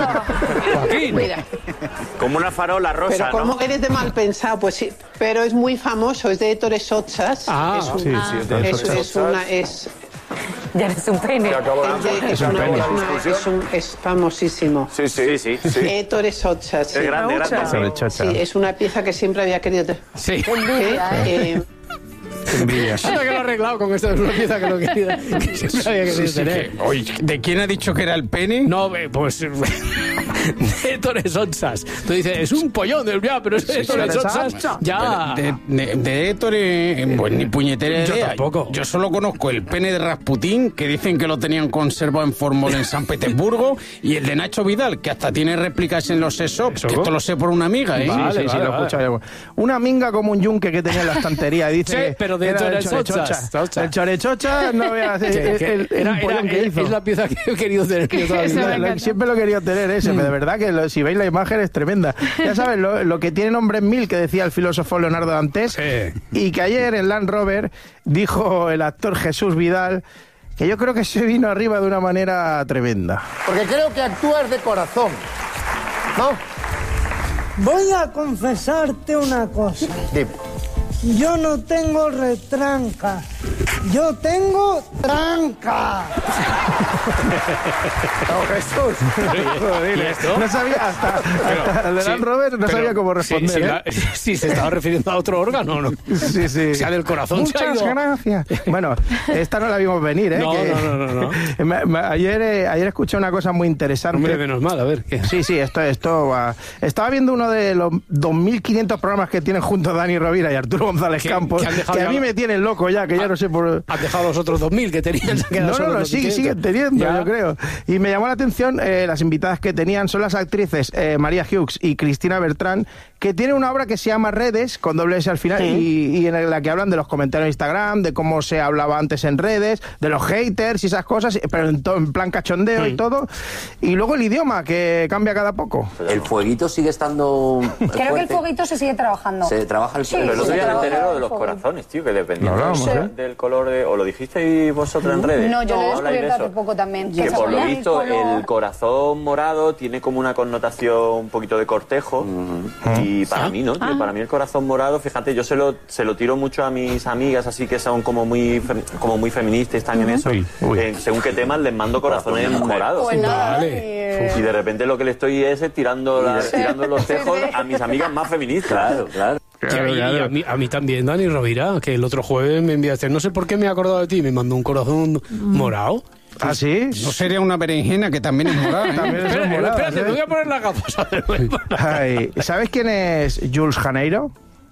[SPEAKER 2] sí,
[SPEAKER 23] mira.
[SPEAKER 24] Como una farola rosa,
[SPEAKER 23] pero como
[SPEAKER 24] ¿no?
[SPEAKER 23] eres de mal pensado, pues sí. Pero es muy famoso, es de Ettore Sottsass.
[SPEAKER 2] Ah,
[SPEAKER 23] es un,
[SPEAKER 2] sí,
[SPEAKER 23] ah,
[SPEAKER 24] sí.
[SPEAKER 23] Es, es una... Es,
[SPEAKER 20] ya eres un pene.
[SPEAKER 23] Es, una, es, una, es, un, es famosísimo.
[SPEAKER 24] Sí, sí, sí. sí.
[SPEAKER 23] Ettore Sottsass.
[SPEAKER 24] Sí. Es grande, grande.
[SPEAKER 23] Sí. sí, es una pieza que siempre había querido.
[SPEAKER 2] Sí.
[SPEAKER 23] ¿Qué? Eh,
[SPEAKER 2] Envidias. Ahora que lo he arreglado con esto, es una pieza que lo quería, que siempre había querido
[SPEAKER 22] sí, sí,
[SPEAKER 2] tener.
[SPEAKER 22] Que, oye, ¿de quién ha dicho que era el pene?
[SPEAKER 2] No, pues... de Ettore Sottsass. Tú dices, es un pollón del ya, pero es de Ettore Sottsass. Ya.
[SPEAKER 22] De, de, de Ettore, pues ni puñetera idea.
[SPEAKER 2] Yo tampoco.
[SPEAKER 22] Yo solo conozco el pene de Rasputín, que dicen que lo tenían conservado en formol en San Petersburgo, y el de Nacho Vidal, que hasta tiene réplicas en los S E O P, que esto lo sé por una amiga, ¿eh?
[SPEAKER 5] Vale, sí, sí,
[SPEAKER 22] vale,
[SPEAKER 5] sí, lo
[SPEAKER 22] vale.
[SPEAKER 5] escucho. Una minga como un yunque que tenía en la estantería, dice...
[SPEAKER 2] Sí, pero de Ettore Sottsass.
[SPEAKER 5] El chorechocha no veas el, el, el, el era, era, que hizo.
[SPEAKER 2] Es la pieza que he querido tener yo toda mi vida.
[SPEAKER 5] Siempre lo he querido tener ese, mm. pero de verdad que lo, si veis la imagen es tremenda. Ya sabes, lo, lo que tiene nombre en mil, que decía el filósofo Leonardo Dantes, sí. Y que ayer en Land Rover dijo el actor Jesús Vidal, que yo creo que se vino arriba de una manera tremenda.
[SPEAKER 25] Porque creo que actúas de corazón, ¿no?
[SPEAKER 26] Voy a confesarte una cosa.
[SPEAKER 25] Dime.
[SPEAKER 26] Yo no tengo retranca. Yo tengo tranca.
[SPEAKER 5] No, Jesús. No sabía, hasta, hasta el de Land Rover no sabía cómo responder.
[SPEAKER 2] Si, si,
[SPEAKER 5] ¿eh?
[SPEAKER 2] la, si se estaba refiriendo a otro órgano, ¿no?
[SPEAKER 5] Sí, sí.
[SPEAKER 2] O sea, del corazón.
[SPEAKER 5] Muchas
[SPEAKER 2] se ha ido.
[SPEAKER 5] gracias. Bueno, esta no la vimos venir, ¿eh?
[SPEAKER 2] No,
[SPEAKER 5] que,
[SPEAKER 2] no, no, no, no.
[SPEAKER 5] Me, me, ayer, eh, ayer escuché una cosa muy interesante.
[SPEAKER 2] Hombre, menos mal, a ver. ¿qué?
[SPEAKER 5] Sí, sí, esto, esto va. Estaba viendo uno de los dos mil quinientos programas que tienen juntos Dani Rovira y Arturo González
[SPEAKER 2] ¿Qué,
[SPEAKER 5] Campos,
[SPEAKER 2] que,
[SPEAKER 5] que a mí me tienen loco ya, que ya no sé por...
[SPEAKER 2] ¿Has dejado los otros dos mil que tenían?
[SPEAKER 5] No, no, no, sigue, siguen teniendo,
[SPEAKER 2] ya.
[SPEAKER 5] yo creo. Y me llamó la atención, eh, las invitadas que tenían son las actrices eh, María Hughes y Cristina Bertrán, que tienen una obra que se llama Redes, con doble S al final,
[SPEAKER 2] Sí.
[SPEAKER 5] y, y en la que hablan de los comentarios de Instagram, de cómo se hablaba antes en redes, de los haters y esas cosas, pero en, to, en plan cachondeo
[SPEAKER 2] Sí.
[SPEAKER 5] y todo. Y luego el idioma, que cambia cada poco.
[SPEAKER 4] El fueguito sigue estando
[SPEAKER 17] Creo
[SPEAKER 4] fuerte.
[SPEAKER 17] que el fueguito se sigue trabajando.
[SPEAKER 4] Se trabaja el
[SPEAKER 17] Sí,
[SPEAKER 24] Pero el
[SPEAKER 17] sí,
[SPEAKER 24] otro
[SPEAKER 17] se
[SPEAKER 24] día me
[SPEAKER 17] trabaja
[SPEAKER 24] enteré lo de
[SPEAKER 17] el
[SPEAKER 24] los
[SPEAKER 17] fuego.
[SPEAKER 24] corazones, tío, que dependiendo
[SPEAKER 5] Lo hablamos,
[SPEAKER 24] del,
[SPEAKER 5] ¿eh?
[SPEAKER 24] del color de... ¿O lo dijisteis vosotros en redes?
[SPEAKER 17] No, yo lo he
[SPEAKER 24] habláis de
[SPEAKER 17] descubierto
[SPEAKER 24] eso.
[SPEAKER 17] hace poco también.
[SPEAKER 24] Que
[SPEAKER 17] se
[SPEAKER 24] por lo
[SPEAKER 17] ponía el
[SPEAKER 24] visto
[SPEAKER 17] color-
[SPEAKER 24] el corazón morado tiene como una connotación un poquito de cortejo y para
[SPEAKER 2] Ah.
[SPEAKER 24] mí no, tío, para mí el corazón morado, fíjate, yo se lo, se lo tiro mucho a mis amigas así que son como muy fem- como muy feministas, están en eso,
[SPEAKER 5] Uy, uy.
[SPEAKER 24] Eh, según qué temas les mando corazones morados.
[SPEAKER 17] Pues nada,
[SPEAKER 2] Vale.
[SPEAKER 24] Y de repente lo que le estoy es tirando, la- tirando los cejos a mis amigas más feministas.
[SPEAKER 4] Claro, claro.
[SPEAKER 2] Y, y a, mí, a mí también, Dani Rovira, que el otro jueves me enviaste, no sé por qué me he acordado de ti, me mandó un corazón morado.
[SPEAKER 5] ¿Ah, sí?
[SPEAKER 3] No sería una berenjena que también es morada, ¿eh?
[SPEAKER 5] También son
[SPEAKER 2] Espera,
[SPEAKER 5] moradas,
[SPEAKER 2] espérate,
[SPEAKER 5] ¿eh?
[SPEAKER 2] me voy a poner las gafas. A ver,
[SPEAKER 5] Ay, ¿sabes quién es Jules Janeiro?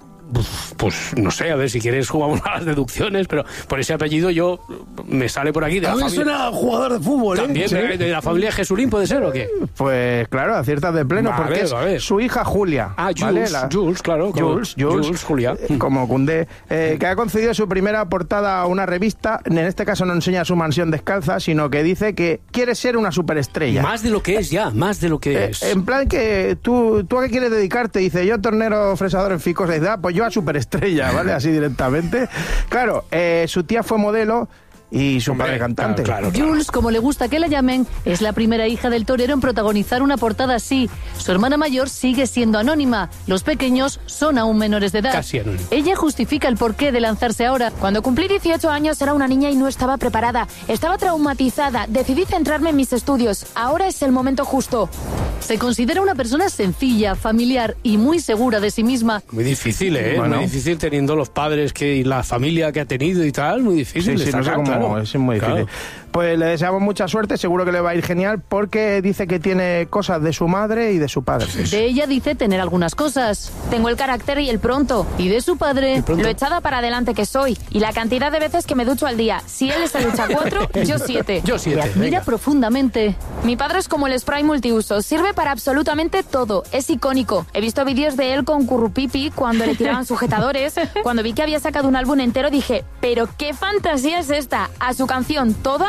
[SPEAKER 2] pues no sé, a ver, si quieres jugamos a las deducciones, pero por ese apellido yo me sale por aquí de
[SPEAKER 13] A
[SPEAKER 2] la
[SPEAKER 13] mí
[SPEAKER 2] familia.
[SPEAKER 13] suena jugador de fútbol, ¿eh?
[SPEAKER 2] También,
[SPEAKER 5] ¿Sí?
[SPEAKER 2] de, de la familia Jesulín, ¿puede ser o qué?
[SPEAKER 5] Pues claro, aciertas de pleno,
[SPEAKER 2] Vale,
[SPEAKER 5] porque es
[SPEAKER 2] a ver.
[SPEAKER 5] su hija Julia.
[SPEAKER 2] Ah,
[SPEAKER 5] ¿vale?
[SPEAKER 2] Jules,
[SPEAKER 5] La-
[SPEAKER 2] Jules, claro. como-
[SPEAKER 5] Jules, Jules,
[SPEAKER 2] Jules, Julia.
[SPEAKER 5] eh, como Koundé, eh, que ha concedido su primera portada a una revista. En este caso no enseña su mansión descalza, sino que dice que quiere ser una superestrella.
[SPEAKER 2] Más de lo que es ya, más de lo que
[SPEAKER 5] Eh,
[SPEAKER 2] es.
[SPEAKER 5] en plan que tú, tú a qué quieres dedicarte, dice yo tornero fresador en Ficos, dice, ah, pues yo a superestrella, ¿vale? Así directamente. Claro, eh, su tía fue modelo y su
[SPEAKER 2] Hombre,
[SPEAKER 5] padre cantante.
[SPEAKER 2] claro, claro.
[SPEAKER 7] Jules, como le gusta que la llamen, es la primera hija del torero en protagonizar una portada así. Su hermana mayor sigue siendo anónima. Los pequeños son aún menores de edad.
[SPEAKER 2] Casi anónima.
[SPEAKER 7] Ella justifica el porqué de lanzarse ahora.
[SPEAKER 8] Cuando cumplí dieciocho años era una niña y no estaba preparada. Estaba traumatizada. Decidí centrarme en mis estudios. Ahora es el momento justo.
[SPEAKER 7] Se considera una persona sencilla, familiar y muy segura de sí misma.
[SPEAKER 2] Muy difícil, ¿eh?
[SPEAKER 5] Bueno.
[SPEAKER 2] Muy difícil teniendo los padres que y la familia que ha tenido y tal, muy difícil.
[SPEAKER 5] Sí, sí, no sé
[SPEAKER 2] destacar,
[SPEAKER 5] cómo,
[SPEAKER 2] claro.
[SPEAKER 5] es muy difícil.
[SPEAKER 2] Claro.
[SPEAKER 5] Pues le deseamos mucha suerte, seguro que le va a ir genial, porque dice que tiene cosas de su madre y de su padre.
[SPEAKER 7] De ella dice tener algunas cosas.
[SPEAKER 8] Tengo el carácter y el pronto.
[SPEAKER 7] Y de su padre...
[SPEAKER 8] Lo echada para adelante que soy. Y la cantidad de veces que me ducho al día. Si él se ducha cuatro, yo siete.
[SPEAKER 2] Yo
[SPEAKER 7] Le
[SPEAKER 2] siete,
[SPEAKER 7] admira
[SPEAKER 2] venga.
[SPEAKER 7] profundamente.
[SPEAKER 8] Mi padre es como el spray multiuso. Sirve para absolutamente todo. Es icónico. He visto vídeos de él con currupipi cuando le tiraban sujetadores. Cuando vi que había sacado un álbum entero dije, ¿pero qué fantasía es esta? A su canción Toda...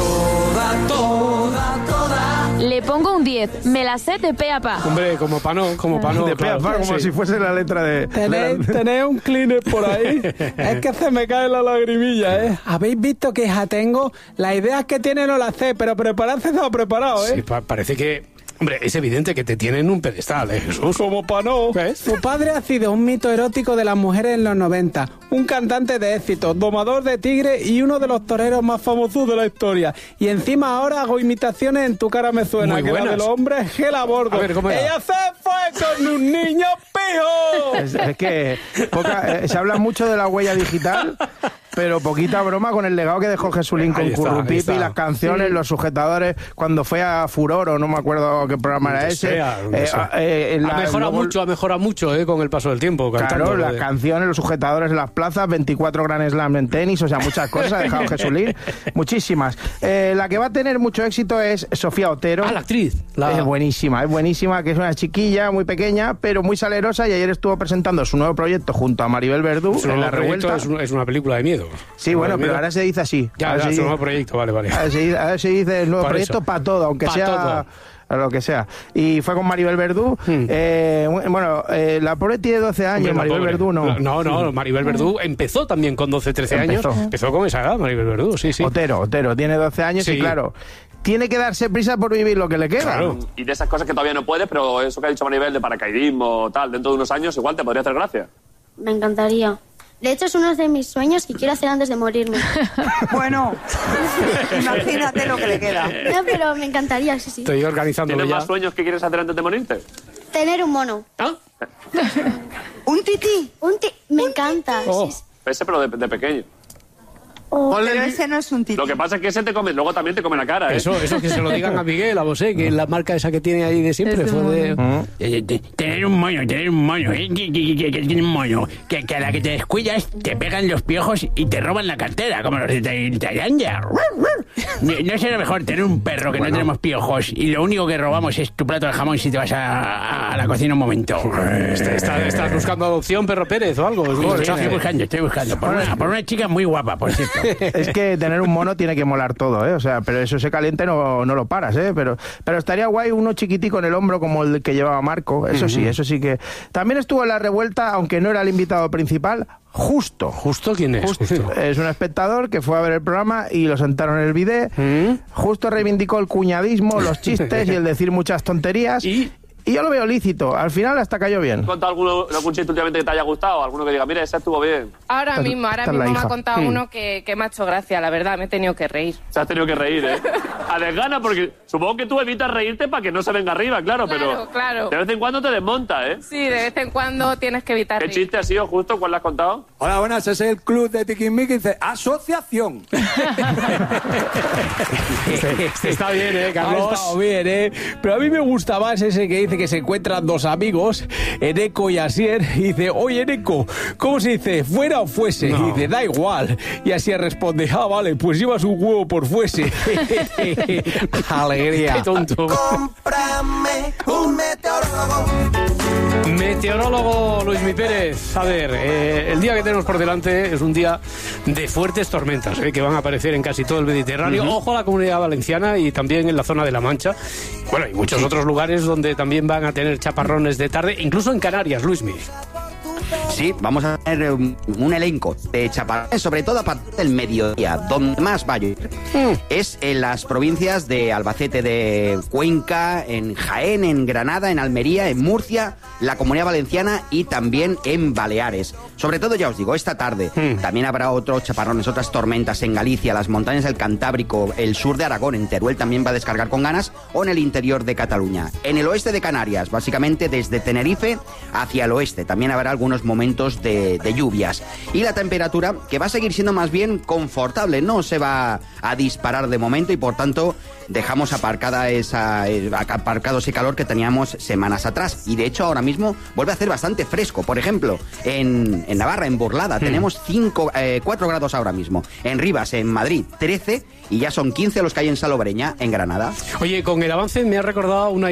[SPEAKER 9] Toda, toda, toda.
[SPEAKER 8] Le pongo un diez. Me la sé de pe a pa.
[SPEAKER 2] Hombre, como pa no, como pa no.
[SPEAKER 5] de pe a
[SPEAKER 2] claro.
[SPEAKER 5] pa, como
[SPEAKER 2] Sí.
[SPEAKER 5] si fuese la letra de...
[SPEAKER 3] ¿Tenéis,
[SPEAKER 5] de la-
[SPEAKER 3] tenéis un Kleenex por ahí? Es que se me cae la lagrimilla, ¿eh? ¿Habéis visto qué hija tengo? Las ideas que tiene no las sé, pero prepararse se ha preparado, ¿eh?
[SPEAKER 2] Sí, pa- parece que... Hombre, es evidente que te tienen en un pedestal, ¿eh, Jesús?
[SPEAKER 3] Como pa' no.
[SPEAKER 2] ¿Ves?
[SPEAKER 3] Su padre ha sido un mito erótico de las mujeres en los noventa, un cantante de éxito, domador de tigre y uno de los toreros más famosos de la historia. Y encima ahora hago imitaciones en Tu cara me suena,
[SPEAKER 2] Muy
[SPEAKER 3] que la
[SPEAKER 2] buenas.
[SPEAKER 3] de los hombres gel a bordo.
[SPEAKER 2] A ver, ¿cómo era?
[SPEAKER 3] ¡Ella se fue con un niño pijo!
[SPEAKER 5] Es, es que poca- eh, se habla mucho de la huella digital, pero poquita broma con el legado que dejó Jesulín con
[SPEAKER 2] Ahí está, ahí
[SPEAKER 5] Currupipi,
[SPEAKER 2] está.
[SPEAKER 5] las canciones,
[SPEAKER 2] Sí.
[SPEAKER 5] los sujetadores, cuando fue a Furor, o no me acuerdo qué programa era
[SPEAKER 2] Donde
[SPEAKER 5] ese.
[SPEAKER 2] sea, donde
[SPEAKER 5] eh,
[SPEAKER 2] sea.
[SPEAKER 5] eh, en
[SPEAKER 2] ha
[SPEAKER 5] la-
[SPEAKER 2] mejorado
[SPEAKER 5] luego-
[SPEAKER 2] mucho, ha mejorado mucho, ¿eh? Con el paso del tiempo.
[SPEAKER 5] Claro,
[SPEAKER 2] cantando,
[SPEAKER 5] las
[SPEAKER 2] de-
[SPEAKER 5] canciones, los sujetadores en las plazas, veinticuatro Grand Slam en tenis, o sea, muchas cosas ha dejado Jesulín, muchísimas. Eh, la que va a tener mucho éxito es Sofía Otero.
[SPEAKER 2] Ah, la actriz. La...
[SPEAKER 5] Es buenísima, es buenísima, que es una chiquilla muy pequeña, pero muy salerosa, y ayer estuvo presentando su nuevo proyecto junto a Maribel Verdú
[SPEAKER 2] Su
[SPEAKER 5] en
[SPEAKER 2] nuevo
[SPEAKER 5] La
[SPEAKER 2] proyecto
[SPEAKER 5] Revuelta.
[SPEAKER 2] es, un- es una película de miedo.
[SPEAKER 5] Sí, bueno,
[SPEAKER 2] De
[SPEAKER 5] pero
[SPEAKER 2] miedo.
[SPEAKER 5] ahora se dice así.
[SPEAKER 2] Ya,
[SPEAKER 5] ahora
[SPEAKER 2] ya,
[SPEAKER 5] se
[SPEAKER 2] su
[SPEAKER 5] dice-
[SPEAKER 2] nuevo proyecto, vale, vale.
[SPEAKER 5] ahora se, ahora se dice el nuevo
[SPEAKER 2] Por
[SPEAKER 5] proyecto
[SPEAKER 2] eso.
[SPEAKER 5] para todo, aunque
[SPEAKER 2] Pa'
[SPEAKER 5] sea...
[SPEAKER 2] todo.
[SPEAKER 5] a lo que sea. Y fue con Maribel Verdú.
[SPEAKER 2] Hmm.
[SPEAKER 5] Eh, bueno, eh, la pobre tiene doce años,
[SPEAKER 2] Hombre, la
[SPEAKER 5] Maribel
[SPEAKER 2] pobre.
[SPEAKER 5] Verdú no.
[SPEAKER 2] No, no, Maribel Verdú empezó también con doce, trece años.
[SPEAKER 5] Empezó.
[SPEAKER 2] Empezó con esa edad, Maribel Verdú, sí, sí.
[SPEAKER 5] Otero, Otero, tiene doce años
[SPEAKER 2] Sí.
[SPEAKER 5] y claro, tiene que darse prisa por vivir lo que le queda.
[SPEAKER 2] Claro.
[SPEAKER 10] Y de esas cosas que todavía no puedes, pero eso que ha dicho Maribel de paracaidismo, tal, dentro de unos años igual te podría hacer gracia.
[SPEAKER 11] Me encantaría.
[SPEAKER 6] De hecho, es uno de mis sueños que quiero hacer antes de morirme.
[SPEAKER 10] Bueno, imagínate lo que le queda.
[SPEAKER 6] No, pero me encantaría, sí, sí.
[SPEAKER 2] Estoy organizándolo
[SPEAKER 11] ¿Tienes
[SPEAKER 2] ya.
[SPEAKER 11] más sueños que quieres hacer antes de morirte?
[SPEAKER 6] Tener un mono.
[SPEAKER 11] ¿Ah?
[SPEAKER 10] ¿Un tití?
[SPEAKER 6] Un tití. Me encanta.
[SPEAKER 11] Oh.
[SPEAKER 6] Sí, sí.
[SPEAKER 11] Ese, pero de, de pequeño.
[SPEAKER 10] Oh, pero ese no es un tití.
[SPEAKER 11] Lo que pasa es que ese te come, luego también te come la cara, ¿eh?
[SPEAKER 2] Eso, eso que se lo digan a Miguel, a Bosé, que la marca esa que tiene ahí de siempre
[SPEAKER 11] Ese
[SPEAKER 2] fue de...
[SPEAKER 11] mono.
[SPEAKER 12] Eh, te- Tener un moño, tener un moño, ¿eh? Que, que, que, que tiene un moño. Que, que a la que te descuidas te pegan los piojos y te roban la cartera, como los de Tai- Tailandia. No no será mejor tener un perro que
[SPEAKER 2] Bueno.
[SPEAKER 12] no tenemos piojos y lo único que robamos es tu plato de jamón si te vas a, a la cocina un momento.
[SPEAKER 2] Está- está- ¿Estás buscando adopción, Perro Pérez, o algo? Es un
[SPEAKER 12] Sí,
[SPEAKER 2] mensaje.
[SPEAKER 12] estoy buscando, estoy buscando. Por una, por una chica muy guapa, por cierto.
[SPEAKER 5] Es que tener un mono tiene que molar todo, ¿eh? O sea, pero eso se caliente no, no lo paras, ¿eh? Pero, pero estaría guay uno chiquitico en el hombro como el que llevaba Marco. Eso sí,
[SPEAKER 2] Ujú.
[SPEAKER 5] eso sí que... También estuvo en la revuelta, aunque no era el invitado principal, Justo.
[SPEAKER 2] ¿Justo quién es?
[SPEAKER 5] Justo. Es un espectador que fue a ver el programa y lo sentaron en el bidet. Justo reivindicó el cuñadismo, los chistes y el decir muchas tonterías. ¿Y? Y yo lo veo lícito. Al final hasta cayó bien.
[SPEAKER 11] ¿Has contado alguno, algún chiste últimamente que te haya gustado? ¿Alguno que diga, mira, ese estuvo bien?
[SPEAKER 14] Ahora
[SPEAKER 5] Esta es-
[SPEAKER 14] mismo, ahora
[SPEAKER 5] esta es la
[SPEAKER 14] mismo me ha
[SPEAKER 5] hija.
[SPEAKER 14] contado
[SPEAKER 5] Mm.
[SPEAKER 14] uno que, que me ha hecho gracia, la verdad, me he tenido que reír.
[SPEAKER 11] Se has tenido que reír, ¿eh? A desgana, porque supongo que tú evitas reírte para que no se venga arriba, claro,
[SPEAKER 14] Claro,
[SPEAKER 11] pero
[SPEAKER 14] claro.
[SPEAKER 11] de vez en cuando te desmonta, ¿eh?
[SPEAKER 14] Sí, de vez en cuando tienes que evitar
[SPEAKER 11] ¿Qué
[SPEAKER 14] reír.
[SPEAKER 11] chiste ha sido justo? ¿Cuál le has contado?
[SPEAKER 15] Hola, buenas, ese es el club de Tiquismiqui, dice asociación.
[SPEAKER 2] Este está bien, ¿eh, Carlos?
[SPEAKER 22] Ha estado bien, ¿eh? Pero a mí me gusta más ese que dice que se encuentran dos amigos, Eneco y Asier, y dice, oye, Eneco, ¿cómo se dice? ¿Fuera o fuese?
[SPEAKER 2] No.
[SPEAKER 22] Y dice, da igual. Y Asier responde, ah, vale, pues llevas un huevo por fuese. Alegría.
[SPEAKER 2] Qué tonto.
[SPEAKER 9] Cómprame un meteorólogo.
[SPEAKER 2] Meteorólogo Luis Mi Pérez. A ver, eh, el día que tenemos por delante es un día de fuertes tormentas, eh, que van a aparecer en casi todo el Mediterráneo.
[SPEAKER 22] Ujú.
[SPEAKER 2] Ojo a la Comunidad Valenciana y también en la zona de La Mancha. Bueno, y muchos otros lugares donde también van a tener chaparrones de tarde, incluso en Canarias, Luismi.
[SPEAKER 27] Sí, vamos a tener un, un elenco de chaparrones, sobre todo a partir del mediodía. Donde más va a llover es en las provincias de Albacete, de Cuenca, en Jaén, en Granada, en Almería, en Murcia, la Comunidad Valenciana y también en Baleares. Sobre todo, ya os digo, esta tarde también habrá otros chaparrones, otras tormentas en Galicia, las montañas del Cantábrico, el sur de Aragón, en Teruel también va a descargar con ganas, o en el interior de Cataluña. En el oeste de Canarias, básicamente desde Tenerife hacia el oeste, también habrá algunos momentos de, de lluvias. Y la temperatura, que va a seguir siendo más bien confortable, no se va a disparar de momento y por tanto dejamos aparcada esa, eh, aparcado ese calor que teníamos semanas atrás. Y de hecho ahora mismo vuelve a hacer bastante fresco. Por ejemplo, en, en Navarra, en Burlada, tenemos cinco, eh, cuatro grados ahora mismo. En Rivas, en Madrid, trece, y ya son quince los que hay en Salobreña, en Granada.
[SPEAKER 2] Oye, con el avance me ha recordado una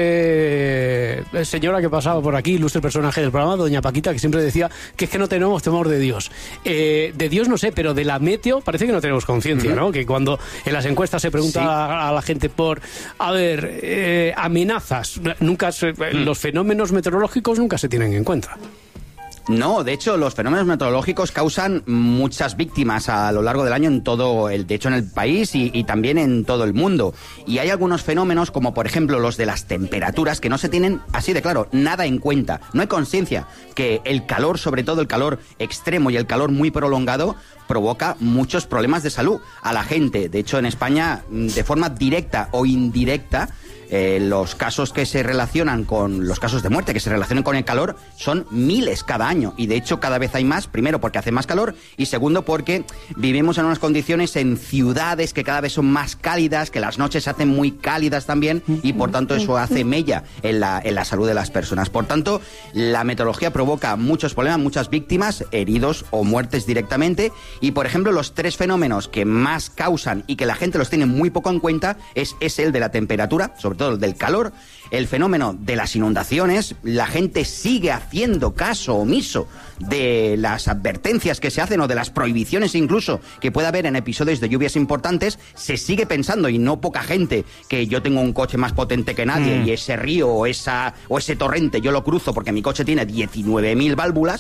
[SPEAKER 2] ilustre eh, señora que pasaba por aquí, ilustre personaje del programa, doña Paquita, que siempre decía que es que no tenemos temor de Dios. Eh, de Dios no sé, pero de la meteo parece que no tenemos conciencia,
[SPEAKER 27] Ujú.
[SPEAKER 2] ¿no? Que cuando en las encuestas se pregunta
[SPEAKER 27] Sí.
[SPEAKER 2] a, a la gente por, a ver, eh, amenazas, nunca se- los fenómenos meteorológicos nunca se tienen en cuenta.
[SPEAKER 27] No, de hecho, los fenómenos meteorológicos causan muchas víctimas a lo largo del año en todo el, de hecho, en el país y, y también en todo el mundo. Y hay algunos fenómenos, como por ejemplo los de las temperaturas, que no se tienen así de claro, nada en cuenta. No hay conciencia que el calor, sobre todo el calor extremo y el calor muy prolongado, provoca muchos problemas de salud a la gente. De hecho, en España, de forma directa o indirecta, Eh, los casos que se relacionan con los casos de muerte que se relacionan con el calor son miles cada año y de hecho cada vez hay más, primero porque hace más calor y segundo porque vivimos en unas condiciones en ciudades que cada vez son más cálidas, que las noches se hacen muy cálidas también y por tanto eso hace mella en la, en la salud de las personas. Por tanto, la meteorología provoca muchos problemas, muchas víctimas, heridos o muertes directamente y por ejemplo los tres fenómenos que más causan y que la gente los tiene muy poco en cuenta es, es el de la temperatura, sobre todo el del calor, el fenómeno de las inundaciones, la gente sigue haciendo caso omiso de las advertencias que se hacen o de las prohibiciones incluso que pueda haber en episodios de lluvias importantes, se sigue pensando y no poca gente que yo tengo un coche más potente que nadie Mm. y ese río o, esa, o ese torrente yo lo cruzo porque mi coche tiene diecinueve mil válvulas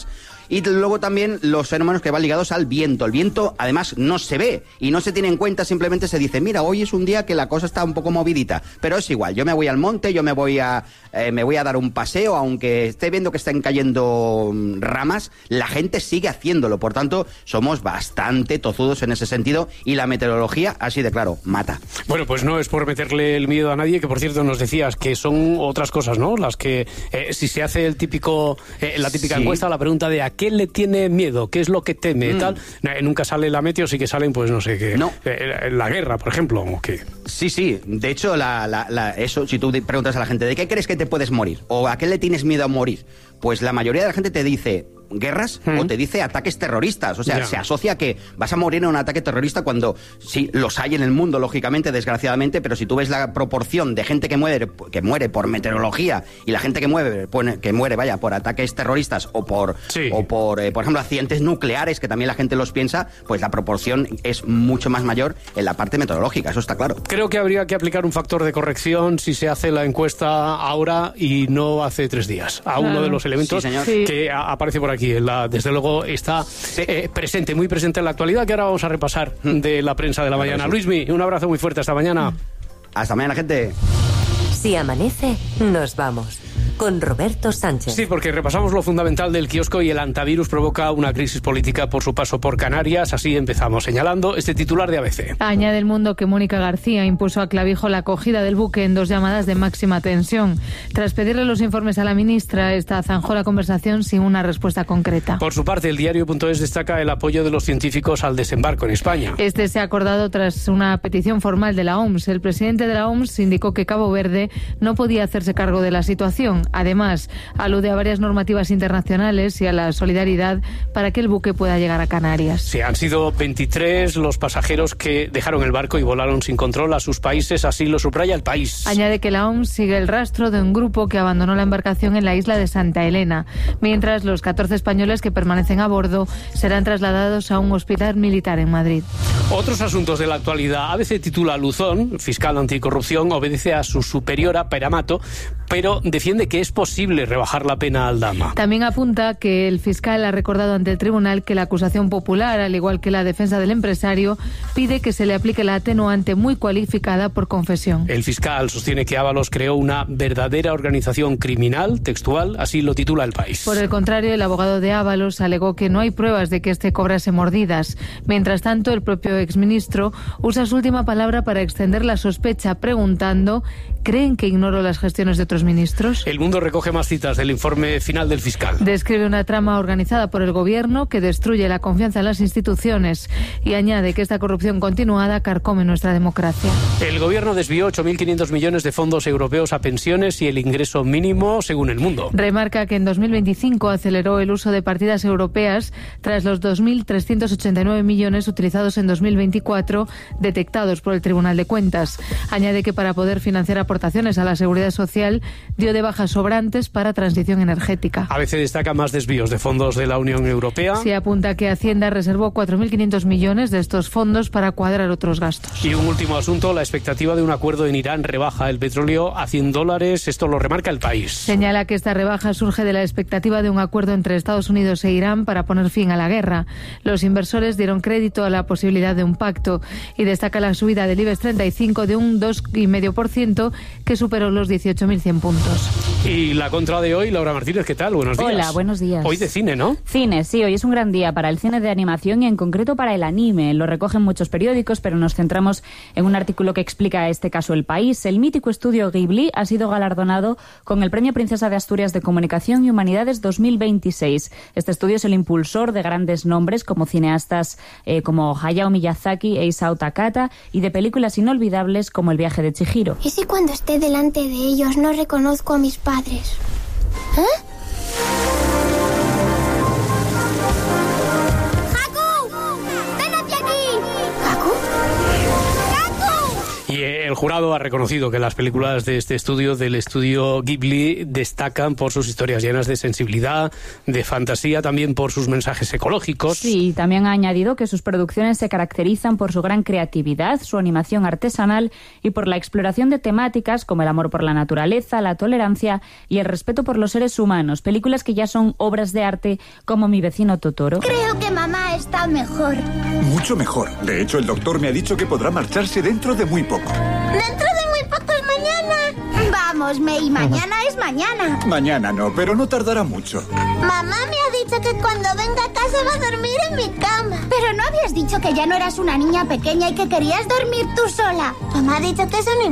[SPEAKER 27] Y luego también los fenómenos que van ligados al viento. El viento, además, no se ve y no se tiene en cuenta, simplemente se dice, mira, hoy es un día que la cosa está un poco movidita, pero es igual, yo me voy al monte, yo me voy a, eh, me voy a dar un paseo, aunque esté viendo que están cayendo ramas, la gente sigue haciéndolo, por tanto, somos bastante tozudos en ese sentido y la meteorología, así de claro, mata.
[SPEAKER 2] Bueno, pues no es por meterle el miedo a nadie, que por cierto nos decías que son otras cosas, ¿no? Las que, eh, si se hace el típico, eh, la típica
[SPEAKER 27] Sí.
[SPEAKER 2] encuesta, la pregunta de ¿a qué le tiene miedo? ¿Qué es lo que teme?
[SPEAKER 27] Mm.
[SPEAKER 2] Tal, eh, nunca sale la meteo, sí que salen, pues no sé qué.
[SPEAKER 27] No.
[SPEAKER 2] Eh, la guerra, por ejemplo, o qué.
[SPEAKER 27] Sí, sí. De hecho, la, la, la, eso, si tú preguntas a la gente, ¿de qué crees que te puedes morir? ¿O a qué le tienes miedo a morir? Pues la mayoría de la gente te dice guerras ¿Mm? o te dice ataques terroristas. O sea,
[SPEAKER 2] Ya.
[SPEAKER 27] se asocia a que vas a morir en un ataque terrorista cuando sí, los hay en el mundo, lógicamente, desgraciadamente, pero si tú ves la proporción de gente que muere, que muere por meteorología y la gente que muere, que muere, vaya, por ataques terroristas o por,
[SPEAKER 2] Sí.
[SPEAKER 27] o por, eh, por ejemplo, accidentes nucleares, que también la gente los piensa, pues la proporción es mucho más mayor en la parte meteorológica, eso está claro.
[SPEAKER 2] Creo que habría que aplicar un factor de corrección si se hace la encuesta ahora y no hace tres días. A uno
[SPEAKER 27] Claro.
[SPEAKER 2] de los elementos
[SPEAKER 27] Sí, señor.
[SPEAKER 2] que a- aparece por aquí. En la, desde luego está eh, presente, muy presente en la actualidad, que ahora vamos a repasar de la prensa de la mañana.
[SPEAKER 27] sí.
[SPEAKER 2] Luismi, un abrazo muy fuerte. Hasta mañana.
[SPEAKER 27] Hasta mañana, gente.
[SPEAKER 1] Si amanece, nos vamos. Con Roberto Sánchez.
[SPEAKER 2] Sí, porque repasamos lo fundamental del kiosco y el antivirus provoca una crisis política por su paso por Canarias. Así empezamos señalando este titular de A B C.
[SPEAKER 7] Añade El Mundo que Mónica García impuso a Clavijo la acogida del buque en dos llamadas de máxima tensión. Tras pedirle los informes a la ministra, esta zanjó la conversación sin una respuesta concreta.
[SPEAKER 2] Por su parte, el diario.es destaca el apoyo de los científicos al desembarco en España.
[SPEAKER 7] Este se ha acordado tras una petición formal de la O M S. El presidente de la O M S indicó que Cabo Verde no podía hacerse cargo de la situación. Además, alude a varias normativas internacionales y a la solidaridad para que el buque pueda llegar a Canarias.
[SPEAKER 2] Sí, han sido veintitrés los pasajeros que dejaron el barco y volaron sin control a sus países, así lo subraya El País.
[SPEAKER 7] Añade que la O M S sigue el rastro de un grupo que abandonó la embarcación en la isla de Santa Elena, mientras los catorce españoles que permanecen a bordo serán trasladados a un hospital militar en Madrid.
[SPEAKER 2] Otros asuntos de la actualidad. A B C titula Luzón, fiscal anticorrupción, obedece a su superiora Peramato, pero defiende que es posible rebajar la pena a Aldama.
[SPEAKER 7] También apunta que el fiscal ha recordado ante el tribunal que la acusación popular, al igual que la defensa del empresario, pide que se le aplique la atenuante muy cualificada por confesión.
[SPEAKER 2] El fiscal sostiene que Ábalos creó una verdadera organización criminal, textual, así lo titula El País.
[SPEAKER 7] Por el contrario, el abogado de Ábalos alegó que no hay pruebas de que éste cobrase mordidas. Mientras tanto, el propio exministro usa su última palabra para extender la sospecha, preguntando: ¿creen que ignoro las gestiones de otros ministros?
[SPEAKER 2] El Mundo recoge más citas del informe final del fiscal.
[SPEAKER 7] Describe una trama organizada por el gobierno que destruye la confianza en las instituciones y añade que esta corrupción continuada carcome nuestra democracia.
[SPEAKER 2] El gobierno desvió ocho mil quinientos millones de fondos europeos a pensiones y el ingreso mínimo, según El Mundo.
[SPEAKER 7] Remarca que en dos mil veinticinco aceleró el uso de partidas europeas tras los dos mil trescientos ochenta y nueve millones utilizados en dos mil veinticuatro detectados por el Tribunal de Cuentas. Añade que para poder financiar aportaciones a la seguridad social dio de bajas sobrantes para transición energética.
[SPEAKER 2] A veces destaca más desvíos de fondos de la Unión Europea.
[SPEAKER 7] Se apunta que Hacienda reservó cuatro mil quinientos millones de estos fondos para cuadrar otros gastos.
[SPEAKER 2] Y un último asunto, la expectativa de un acuerdo en Irán rebaja el petróleo a cien dólares. Esto lo remarca El País.
[SPEAKER 7] Señala que esta rebaja surge de la expectativa de un acuerdo entre Estados Unidos e Irán para poner fin a la guerra. Los inversores dieron crédito a la posibilidad de un pacto y destaca la subida del IBEX treinta y cinco de un dos coma cinco por ciento que superó los dieciocho mil cien puntos.
[SPEAKER 2] Y la contra de hoy, Laura Martínez, ¿qué tal? Buenos días.
[SPEAKER 16] Hola, buenos días.
[SPEAKER 2] Hoy de cine, ¿no?
[SPEAKER 16] Cine, sí, hoy es un gran día para el cine de animación y en concreto para el anime. Lo recogen muchos periódicos, pero nos centramos en un artículo que explica este caso El País. El mítico estudio Ghibli ha sido galardonado con el Premio Princesa de Asturias de Comunicación y Humanidades dos mil veintiséis. Este estudio es el impulsor de grandes nombres como cineastas eh, como Hayao Miyazaki e Isao Takahata y de películas inolvidables como El viaje de Chihiro.
[SPEAKER 6] ¿Y si cuando esté delante de ellos no reconozco a mis padres? ¿Eh?
[SPEAKER 2] Y el jurado ha reconocido que las películas de este estudio, del estudio Ghibli, destacan por sus historias llenas de sensibilidad, de fantasía, también por sus mensajes ecológicos.
[SPEAKER 16] Sí, también ha añadido que sus producciones se caracterizan por su gran creatividad, su animación artesanal y por la exploración de temáticas como el amor por la naturaleza, la tolerancia y el respeto por los seres humanos. Películas que ya son obras de arte como Mi vecino Totoro.
[SPEAKER 6] Creo que mamá está mejor.
[SPEAKER 18] Mucho mejor. De hecho, el doctor me ha dicho que podrá marcharse dentro de muy poco.
[SPEAKER 6] Dentro de muy poco es mañana. Vamos, May, mañana es mañana.
[SPEAKER 18] Mañana no, pero no tardará mucho.
[SPEAKER 6] Mamá me ha dicho que cuando venga a casa va a dormir en mi cama. Pero no habías dicho que ya no eras una niña pequeña y que querías dormir tú sola. Mamá ha dicho que eso no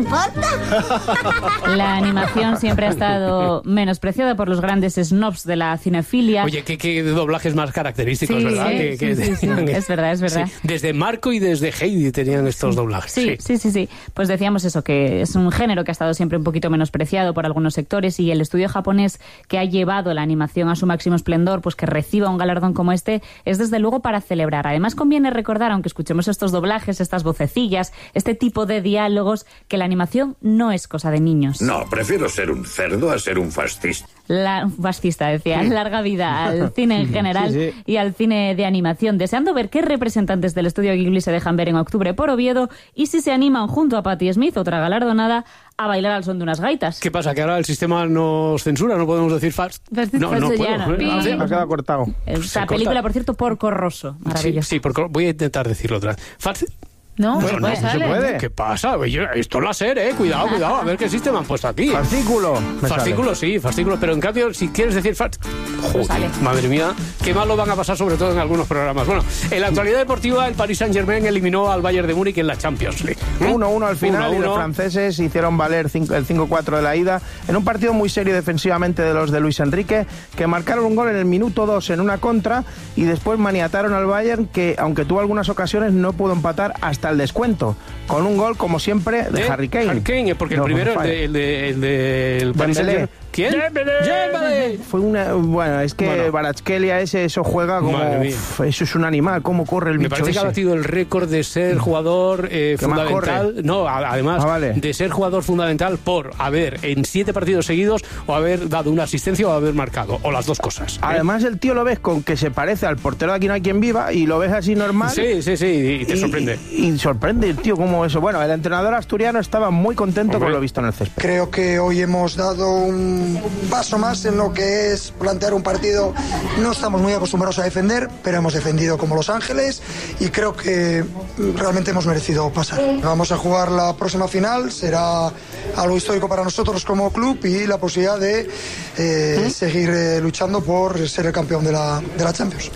[SPEAKER 6] importa.
[SPEAKER 16] La animación siempre ha estado menospreciada por los grandes snobs de la cinefilia.
[SPEAKER 2] Oye, qué, qué doblajes más característicos,
[SPEAKER 16] Sí,
[SPEAKER 2] ¿verdad?
[SPEAKER 16] sí,
[SPEAKER 2] Que- que-
[SPEAKER 16] sí, sí, sí. Es verdad, es verdad.
[SPEAKER 2] Sí, desde Marco y desde Heidi tenían estos doblajes.
[SPEAKER 16] Sí, sí, sí, sí. Pues decíamos eso, que es un género que ha estado siempre un poquito menospreciado por algunos sectores y el estudio japonés que ha llevado la animación a su máximo esplendor, pues que reciba un galardón como este, es desde luego para celebrar. Además conviene recordar, aunque escuchemos estos doblajes, estas vocecillas, este tipo de diálogos, que la animación no es cosa de niños.
[SPEAKER 19] No, prefiero ser un cerdo a ser un fascista.
[SPEAKER 16] La fascista, decía, larga vida al cine en general
[SPEAKER 19] Sí, sí.
[SPEAKER 16] y al cine de animación, deseando ver qué representantes del estudio Ghibli se dejan ver en octubre por Oviedo y si se animan junto a Patti Smith, otra galardonada, a bailar al son de unas gaitas.
[SPEAKER 2] ¿Qué pasa? ¿Que ahora el sistema nos censura? ¿No podemos decir fast?
[SPEAKER 16] Fast-
[SPEAKER 2] No, no
[SPEAKER 16] fast
[SPEAKER 2] puedo.
[SPEAKER 16] ya no.
[SPEAKER 2] ¿eh?
[SPEAKER 16] Sí.
[SPEAKER 2] Ha quedado
[SPEAKER 5] cortado.
[SPEAKER 16] Esta película, por cierto, Porco Rosso.
[SPEAKER 2] Sí,
[SPEAKER 16] Maravilloso.
[SPEAKER 2] sí, porque voy a intentar decirlo otra vez. Fast-
[SPEAKER 16] No,
[SPEAKER 2] Bueno,
[SPEAKER 16] no
[SPEAKER 2] no,
[SPEAKER 16] se
[SPEAKER 2] se
[SPEAKER 16] puede.
[SPEAKER 2] ¿Qué pasa? Oye, esto es láser, eh. Cuidado, cuidado. A ver qué sistema han puesto aquí.
[SPEAKER 5] Fascículo. me
[SPEAKER 2] Fascículo, sí, fascículo. Pero en cambio, si quieres decir fast... Joder,
[SPEAKER 16] sale.
[SPEAKER 2] madre mía, qué mal lo van a pasar, sobre todo en algunos programas. Bueno, en la actualidad deportiva, el Paris Saint-Germain eliminó al Bayern de Múnich en la Champions League.
[SPEAKER 5] uno uno al final
[SPEAKER 2] uno a
[SPEAKER 5] y los
[SPEAKER 2] uno.
[SPEAKER 5] franceses hicieron valer cinco- el cinco cuatro de la ida en un partido muy serio defensivamente de los de Luis Enrique, que marcaron un gol en el minuto dos en una contra y después maniataron al Bayern, que aunque tuvo algunas ocasiones no pudo empatar hasta el descuento, con un gol como siempre de,
[SPEAKER 2] ¿De?
[SPEAKER 5] Harry Kane.
[SPEAKER 2] Harry Kane, porque el
[SPEAKER 5] No,
[SPEAKER 2] primero, el
[SPEAKER 5] falla.
[SPEAKER 2] de, el de, el de- el Paris
[SPEAKER 5] Dembélé.
[SPEAKER 2] Saint-Germain. ¿Quién? Dembélé.
[SPEAKER 5] Fue una, bueno, es que
[SPEAKER 2] Bueno.
[SPEAKER 5] Baratskelia ese, eso juega como,
[SPEAKER 2] Madre mía.
[SPEAKER 5] uf, eso es un animal, cómo corre el
[SPEAKER 2] Me
[SPEAKER 5] bicho
[SPEAKER 2] parece que ha
[SPEAKER 5] ese.
[SPEAKER 2] batido el récord de ser jugador eh,
[SPEAKER 5] ¿Que más
[SPEAKER 2] fundamental.
[SPEAKER 5] corre?
[SPEAKER 2] No, a- además
[SPEAKER 5] Ah, vale.
[SPEAKER 2] de ser jugador fundamental por haber en siete partidos seguidos o haber dado una asistencia o haber marcado, o las dos cosas. ¿eh?
[SPEAKER 5] Además el tío lo ves con que se parece al portero de Aquí no hay quien viva y lo ves así normal.
[SPEAKER 2] Sí, sí, sí, y te sorprende.
[SPEAKER 5] Y, y sorprende el tío como eso. Bueno, el entrenador asturiano estaba muy contento
[SPEAKER 2] Hombre.
[SPEAKER 5] con lo visto en el césped.
[SPEAKER 20] Creo que hoy hemos dado un paso más en lo que es plantear un partido. No estamos muy acostumbrados a defender, pero hemos defendido como Los Ángeles y creo que realmente hemos merecido pasar. Vamos a jugar la próxima final, será algo histórico para nosotros como club y la posibilidad de eh, seguir eh, luchando por ser el campeón de la, de la Champions.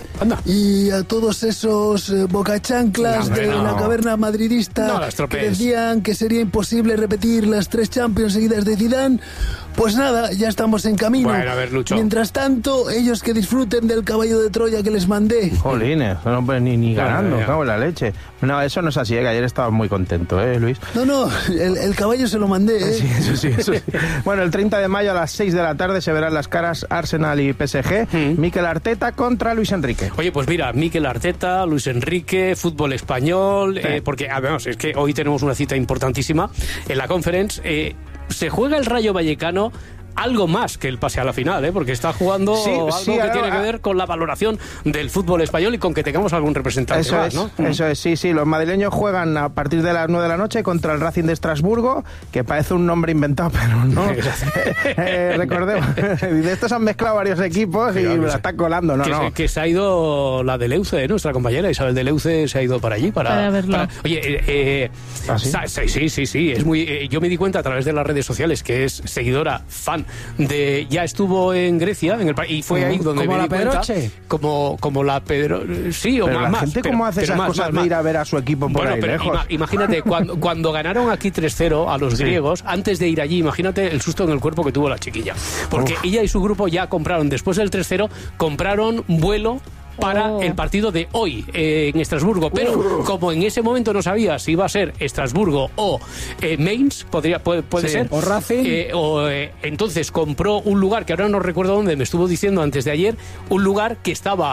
[SPEAKER 13] Y a todos esos eh, bocachanclas
[SPEAKER 20] No, hombre,
[SPEAKER 13] de
[SPEAKER 20] no.
[SPEAKER 13] la caverna madridista
[SPEAKER 20] No las
[SPEAKER 13] que
[SPEAKER 20] tropees.
[SPEAKER 13] decían que sería imposible repetir las tres Champions seguidas de Zidane, pues nada, ya estamos en camino.
[SPEAKER 2] Bueno, a ver, Lucho.
[SPEAKER 13] Mientras tanto, ellos que disfruten del caballo de Troya que les mandé.
[SPEAKER 5] Jolines, no, pues, ni, ni
[SPEAKER 13] Claro,
[SPEAKER 5] ganando,
[SPEAKER 13] ya.
[SPEAKER 5] cago en la leche. No, eso no es así, ¿eh? Que ayer estabas muy contento, ¿eh, Luis?
[SPEAKER 13] No, no, el, el caballo se lo mandé, ¿eh?
[SPEAKER 5] Sí, eso sí, eso sí. Bueno, el treinta de mayo a las seis de la tarde se verán las caras Arsenal y P S G. Mikel Arteta contra Luis Enrique.
[SPEAKER 2] Oye, pues mira, Mikel Arteta, Luis Enrique, fútbol español, eh, porque además es que hoy tenemos una cita importantísima en la Conference. Eh, se juega el Rayo Vallecano. Algo más que el pase a la final, ¿eh? Porque está jugando
[SPEAKER 5] Sí,
[SPEAKER 2] algo
[SPEAKER 5] sí,
[SPEAKER 2] que
[SPEAKER 5] ahora-
[SPEAKER 2] tiene que ver con la valoración del fútbol español y con que tengamos algún representante
[SPEAKER 5] Eso
[SPEAKER 2] más,
[SPEAKER 5] es,
[SPEAKER 2] ¿no?
[SPEAKER 5] eso es, sí, sí. Los madrileños juegan a partir de las nueve de la noche contra el Racing de Estrasburgo, que parece un nombre inventado, pero no. eh, recordemos, de estos han mezclado varios equipos y
[SPEAKER 2] Claro,
[SPEAKER 5] me
[SPEAKER 2] que
[SPEAKER 5] la
[SPEAKER 2] se-
[SPEAKER 5] están colando, no,
[SPEAKER 2] que,
[SPEAKER 5] no.
[SPEAKER 2] Se, que se ha ido la de Leuce, ¿eh? Nuestra compañera Isabel de Leuce se ha ido para allí para,
[SPEAKER 16] Para verlo.
[SPEAKER 2] oye, eh, eh, sa- sí, sí, sí, sí, es muy. eh, yo me di cuenta a través de las redes sociales que es seguidora, fan de. Ya estuvo en Grecia, en el pa- y fue ahí donde
[SPEAKER 5] ¿Como
[SPEAKER 2] me
[SPEAKER 5] la
[SPEAKER 2] di cuenta.
[SPEAKER 5] Pedroche?
[SPEAKER 2] Como como la Pedro, sí o
[SPEAKER 5] Pero
[SPEAKER 2] más.
[SPEAKER 5] la
[SPEAKER 2] más,
[SPEAKER 5] gente
[SPEAKER 2] pero-
[SPEAKER 5] cómo hace
[SPEAKER 2] pero
[SPEAKER 5] esas
[SPEAKER 2] más,
[SPEAKER 5] cosas
[SPEAKER 2] más,
[SPEAKER 5] de
[SPEAKER 2] más.
[SPEAKER 5] ir a ver a su equipo por
[SPEAKER 2] Bueno,
[SPEAKER 5] ahí
[SPEAKER 2] pero
[SPEAKER 5] lejos.
[SPEAKER 2] ima- imagínate, cuando, cuando ganaron aquí tres cero a los
[SPEAKER 5] Sí.
[SPEAKER 2] griegos, antes de ir allí, imagínate el susto en el cuerpo que tuvo la chiquilla. Porque
[SPEAKER 5] Uf.
[SPEAKER 2] ella y su grupo ya compraron, después del tres cero, compraron vuelo para
[SPEAKER 16] Oh.
[SPEAKER 2] el partido de hoy eh, en Estrasburgo, pero como en ese momento no sabía si iba a ser Estrasburgo o eh, Mainz, podría, puede, puede
[SPEAKER 3] Sí.
[SPEAKER 2] ser,
[SPEAKER 3] O Racing.
[SPEAKER 2] eh, o, eh, entonces compró un lugar que ahora no recuerdo dónde, me estuvo diciendo antes de ayer, un lugar que estaba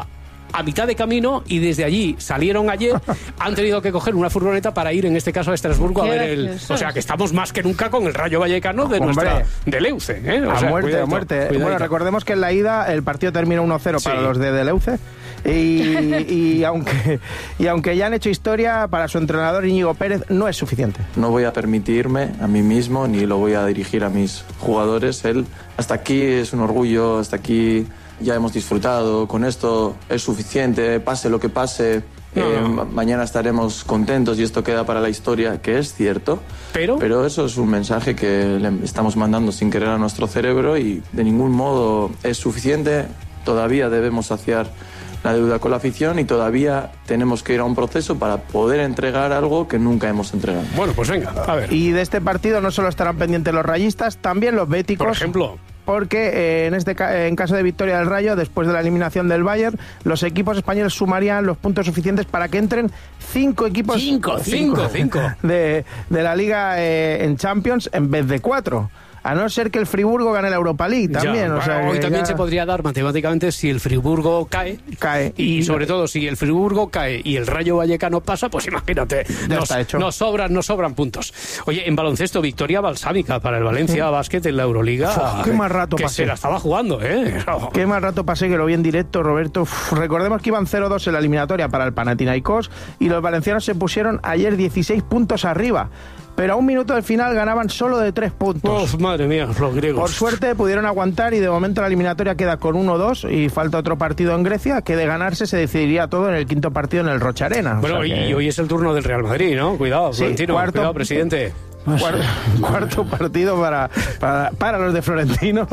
[SPEAKER 2] a mitad de camino y desde allí salieron ayer, han tenido que coger una furgoneta para ir, en este caso, a Estrasburgo a ver el... O sea, que estamos más que nunca con el Rayo Vallecano de
[SPEAKER 5] Hombre,
[SPEAKER 2] nuestra... Deleuze, ¿eh? O
[SPEAKER 5] a
[SPEAKER 2] sea,
[SPEAKER 5] muerte,
[SPEAKER 2] cuidadito,
[SPEAKER 5] a muerte.
[SPEAKER 2] cuidadito.
[SPEAKER 5] Bueno, recordemos que en la ida el partido terminó uno cero para
[SPEAKER 2] Sí.
[SPEAKER 5] los de Deleuze. Y, y, aunque, y aunque ya han hecho historia, para su entrenador Íñigo Pérez no es suficiente.
[SPEAKER 4] No voy a permitirme a mí mismo ni lo voy a dirigir a mis jugadores. Él, hasta aquí es un orgullo, hasta aquí ya hemos disfrutado, con esto es suficiente, pase lo que pase.
[SPEAKER 2] No,
[SPEAKER 4] eh,
[SPEAKER 2] no.
[SPEAKER 4] ma- mañana estaremos contentos y esto queda para la historia, que es cierto.
[SPEAKER 2] Pero,
[SPEAKER 4] pero eso es un mensaje que le estamos mandando sin querer a nuestro cerebro y de ningún modo es suficiente. Todavía debemos saciar la deuda con la afición y todavía tenemos que ir a un proceso para poder entregar algo que nunca hemos entregado.
[SPEAKER 2] Bueno, pues venga, a ver.
[SPEAKER 5] Y de este partido no solo estarán pendientes los rayistas, también los béticos.
[SPEAKER 2] Por ejemplo.
[SPEAKER 5] Porque eh, en este ca- en caso de victoria del Rayo, después de la eliminación del Bayern, los equipos españoles sumarían los puntos suficientes para que entren cinco equipos
[SPEAKER 2] Cinco, cinco, cinco.
[SPEAKER 5] De, de la Liga eh, en Champions en vez de cuatro. A no ser que el Friburgo gane la Europa League también.
[SPEAKER 2] Ya,
[SPEAKER 5] o sea,
[SPEAKER 2] hoy
[SPEAKER 5] que
[SPEAKER 2] también
[SPEAKER 5] ya-
[SPEAKER 2] se podría dar matemáticamente si el Friburgo cae.
[SPEAKER 5] Cae.
[SPEAKER 2] Y, sobre todo, si el Friburgo cae y el Rayo Vallecano pasa, pues imagínate,
[SPEAKER 5] Ya
[SPEAKER 2] nos,
[SPEAKER 5] está hecho.
[SPEAKER 2] nos sobran, nos sobran puntos. Oye, en baloncesto, victoria balsámica para el Valencia Basket en la Euroliga.
[SPEAKER 5] Uf, qué mal rato
[SPEAKER 2] que
[SPEAKER 5] pasé.
[SPEAKER 2] se la estaba jugando, ¿eh?
[SPEAKER 5] Qué mal rato pasé, que lo vi en directo, Roberto. Uf, recordemos que iban cero dos en la eliminatoria para el Panathinaikos y los valencianos se pusieron ayer dieciséis puntos arriba. Pero a un minuto del final ganaban solo de tres puntos.
[SPEAKER 2] Uf, madre mía, los griegos.
[SPEAKER 5] Por suerte pudieron aguantar y de momento la eliminatoria queda con uno dos y falta otro partido en Grecia, que de ganarse se decidiría todo en el quinto partido en el Rocha Arena. O
[SPEAKER 2] Bueno,
[SPEAKER 5] sea que-
[SPEAKER 2] y hoy es el turno del Real Madrid, ¿no? Cuidado,
[SPEAKER 5] Sí,
[SPEAKER 2] Florentino,
[SPEAKER 5] cuarto-
[SPEAKER 2] cuidado, presidente.
[SPEAKER 5] Cuarto, cuarto partido para, para, para los de Florentino,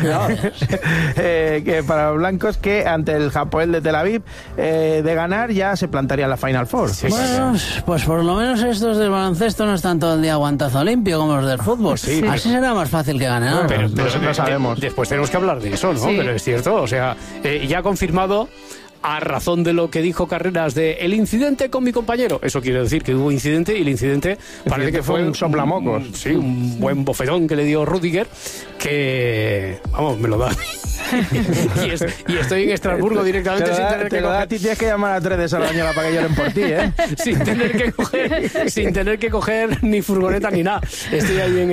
[SPEAKER 5] eh, que para los blancos, que ante el Hapoel de Tel Aviv, eh, de ganar ya se plantaría en la Final Four.
[SPEAKER 17] Bueno, pues por lo menos estos del baloncesto no están todo el día aguantazo limpio como los del fútbol.
[SPEAKER 2] Sí,
[SPEAKER 17] Así
[SPEAKER 2] pero-
[SPEAKER 17] será más fácil que ganen. ¿no?
[SPEAKER 2] Pero, pero
[SPEAKER 5] no
[SPEAKER 2] de-
[SPEAKER 5] sabemos.
[SPEAKER 2] de- después tenemos que hablar de eso, ¿no?
[SPEAKER 17] Sí.
[SPEAKER 2] Pero es cierto, o sea, eh, ya ha confirmado, a razón de lo que dijo Carreras de el incidente con mi compañero. Eso quiere decir que hubo incidente y el incidente parece que fue
[SPEAKER 5] un soplamocos.
[SPEAKER 2] Sí, un buen bofetón que le dio Rudiger, que, vamos, me lo da a mí. y, es- y estoy en Estrasburgo directamente
[SPEAKER 5] Te lo
[SPEAKER 2] sin
[SPEAKER 5] da-
[SPEAKER 2] tener
[SPEAKER 5] te
[SPEAKER 2] que
[SPEAKER 5] lo da a
[SPEAKER 2] coger...
[SPEAKER 5] ti, tienes que llamar a tres de Sardañola para que lloren por ti, ¿eh?
[SPEAKER 2] sin tener que coger sin tener que coger ni furgoneta ni nada. Estoy ahí en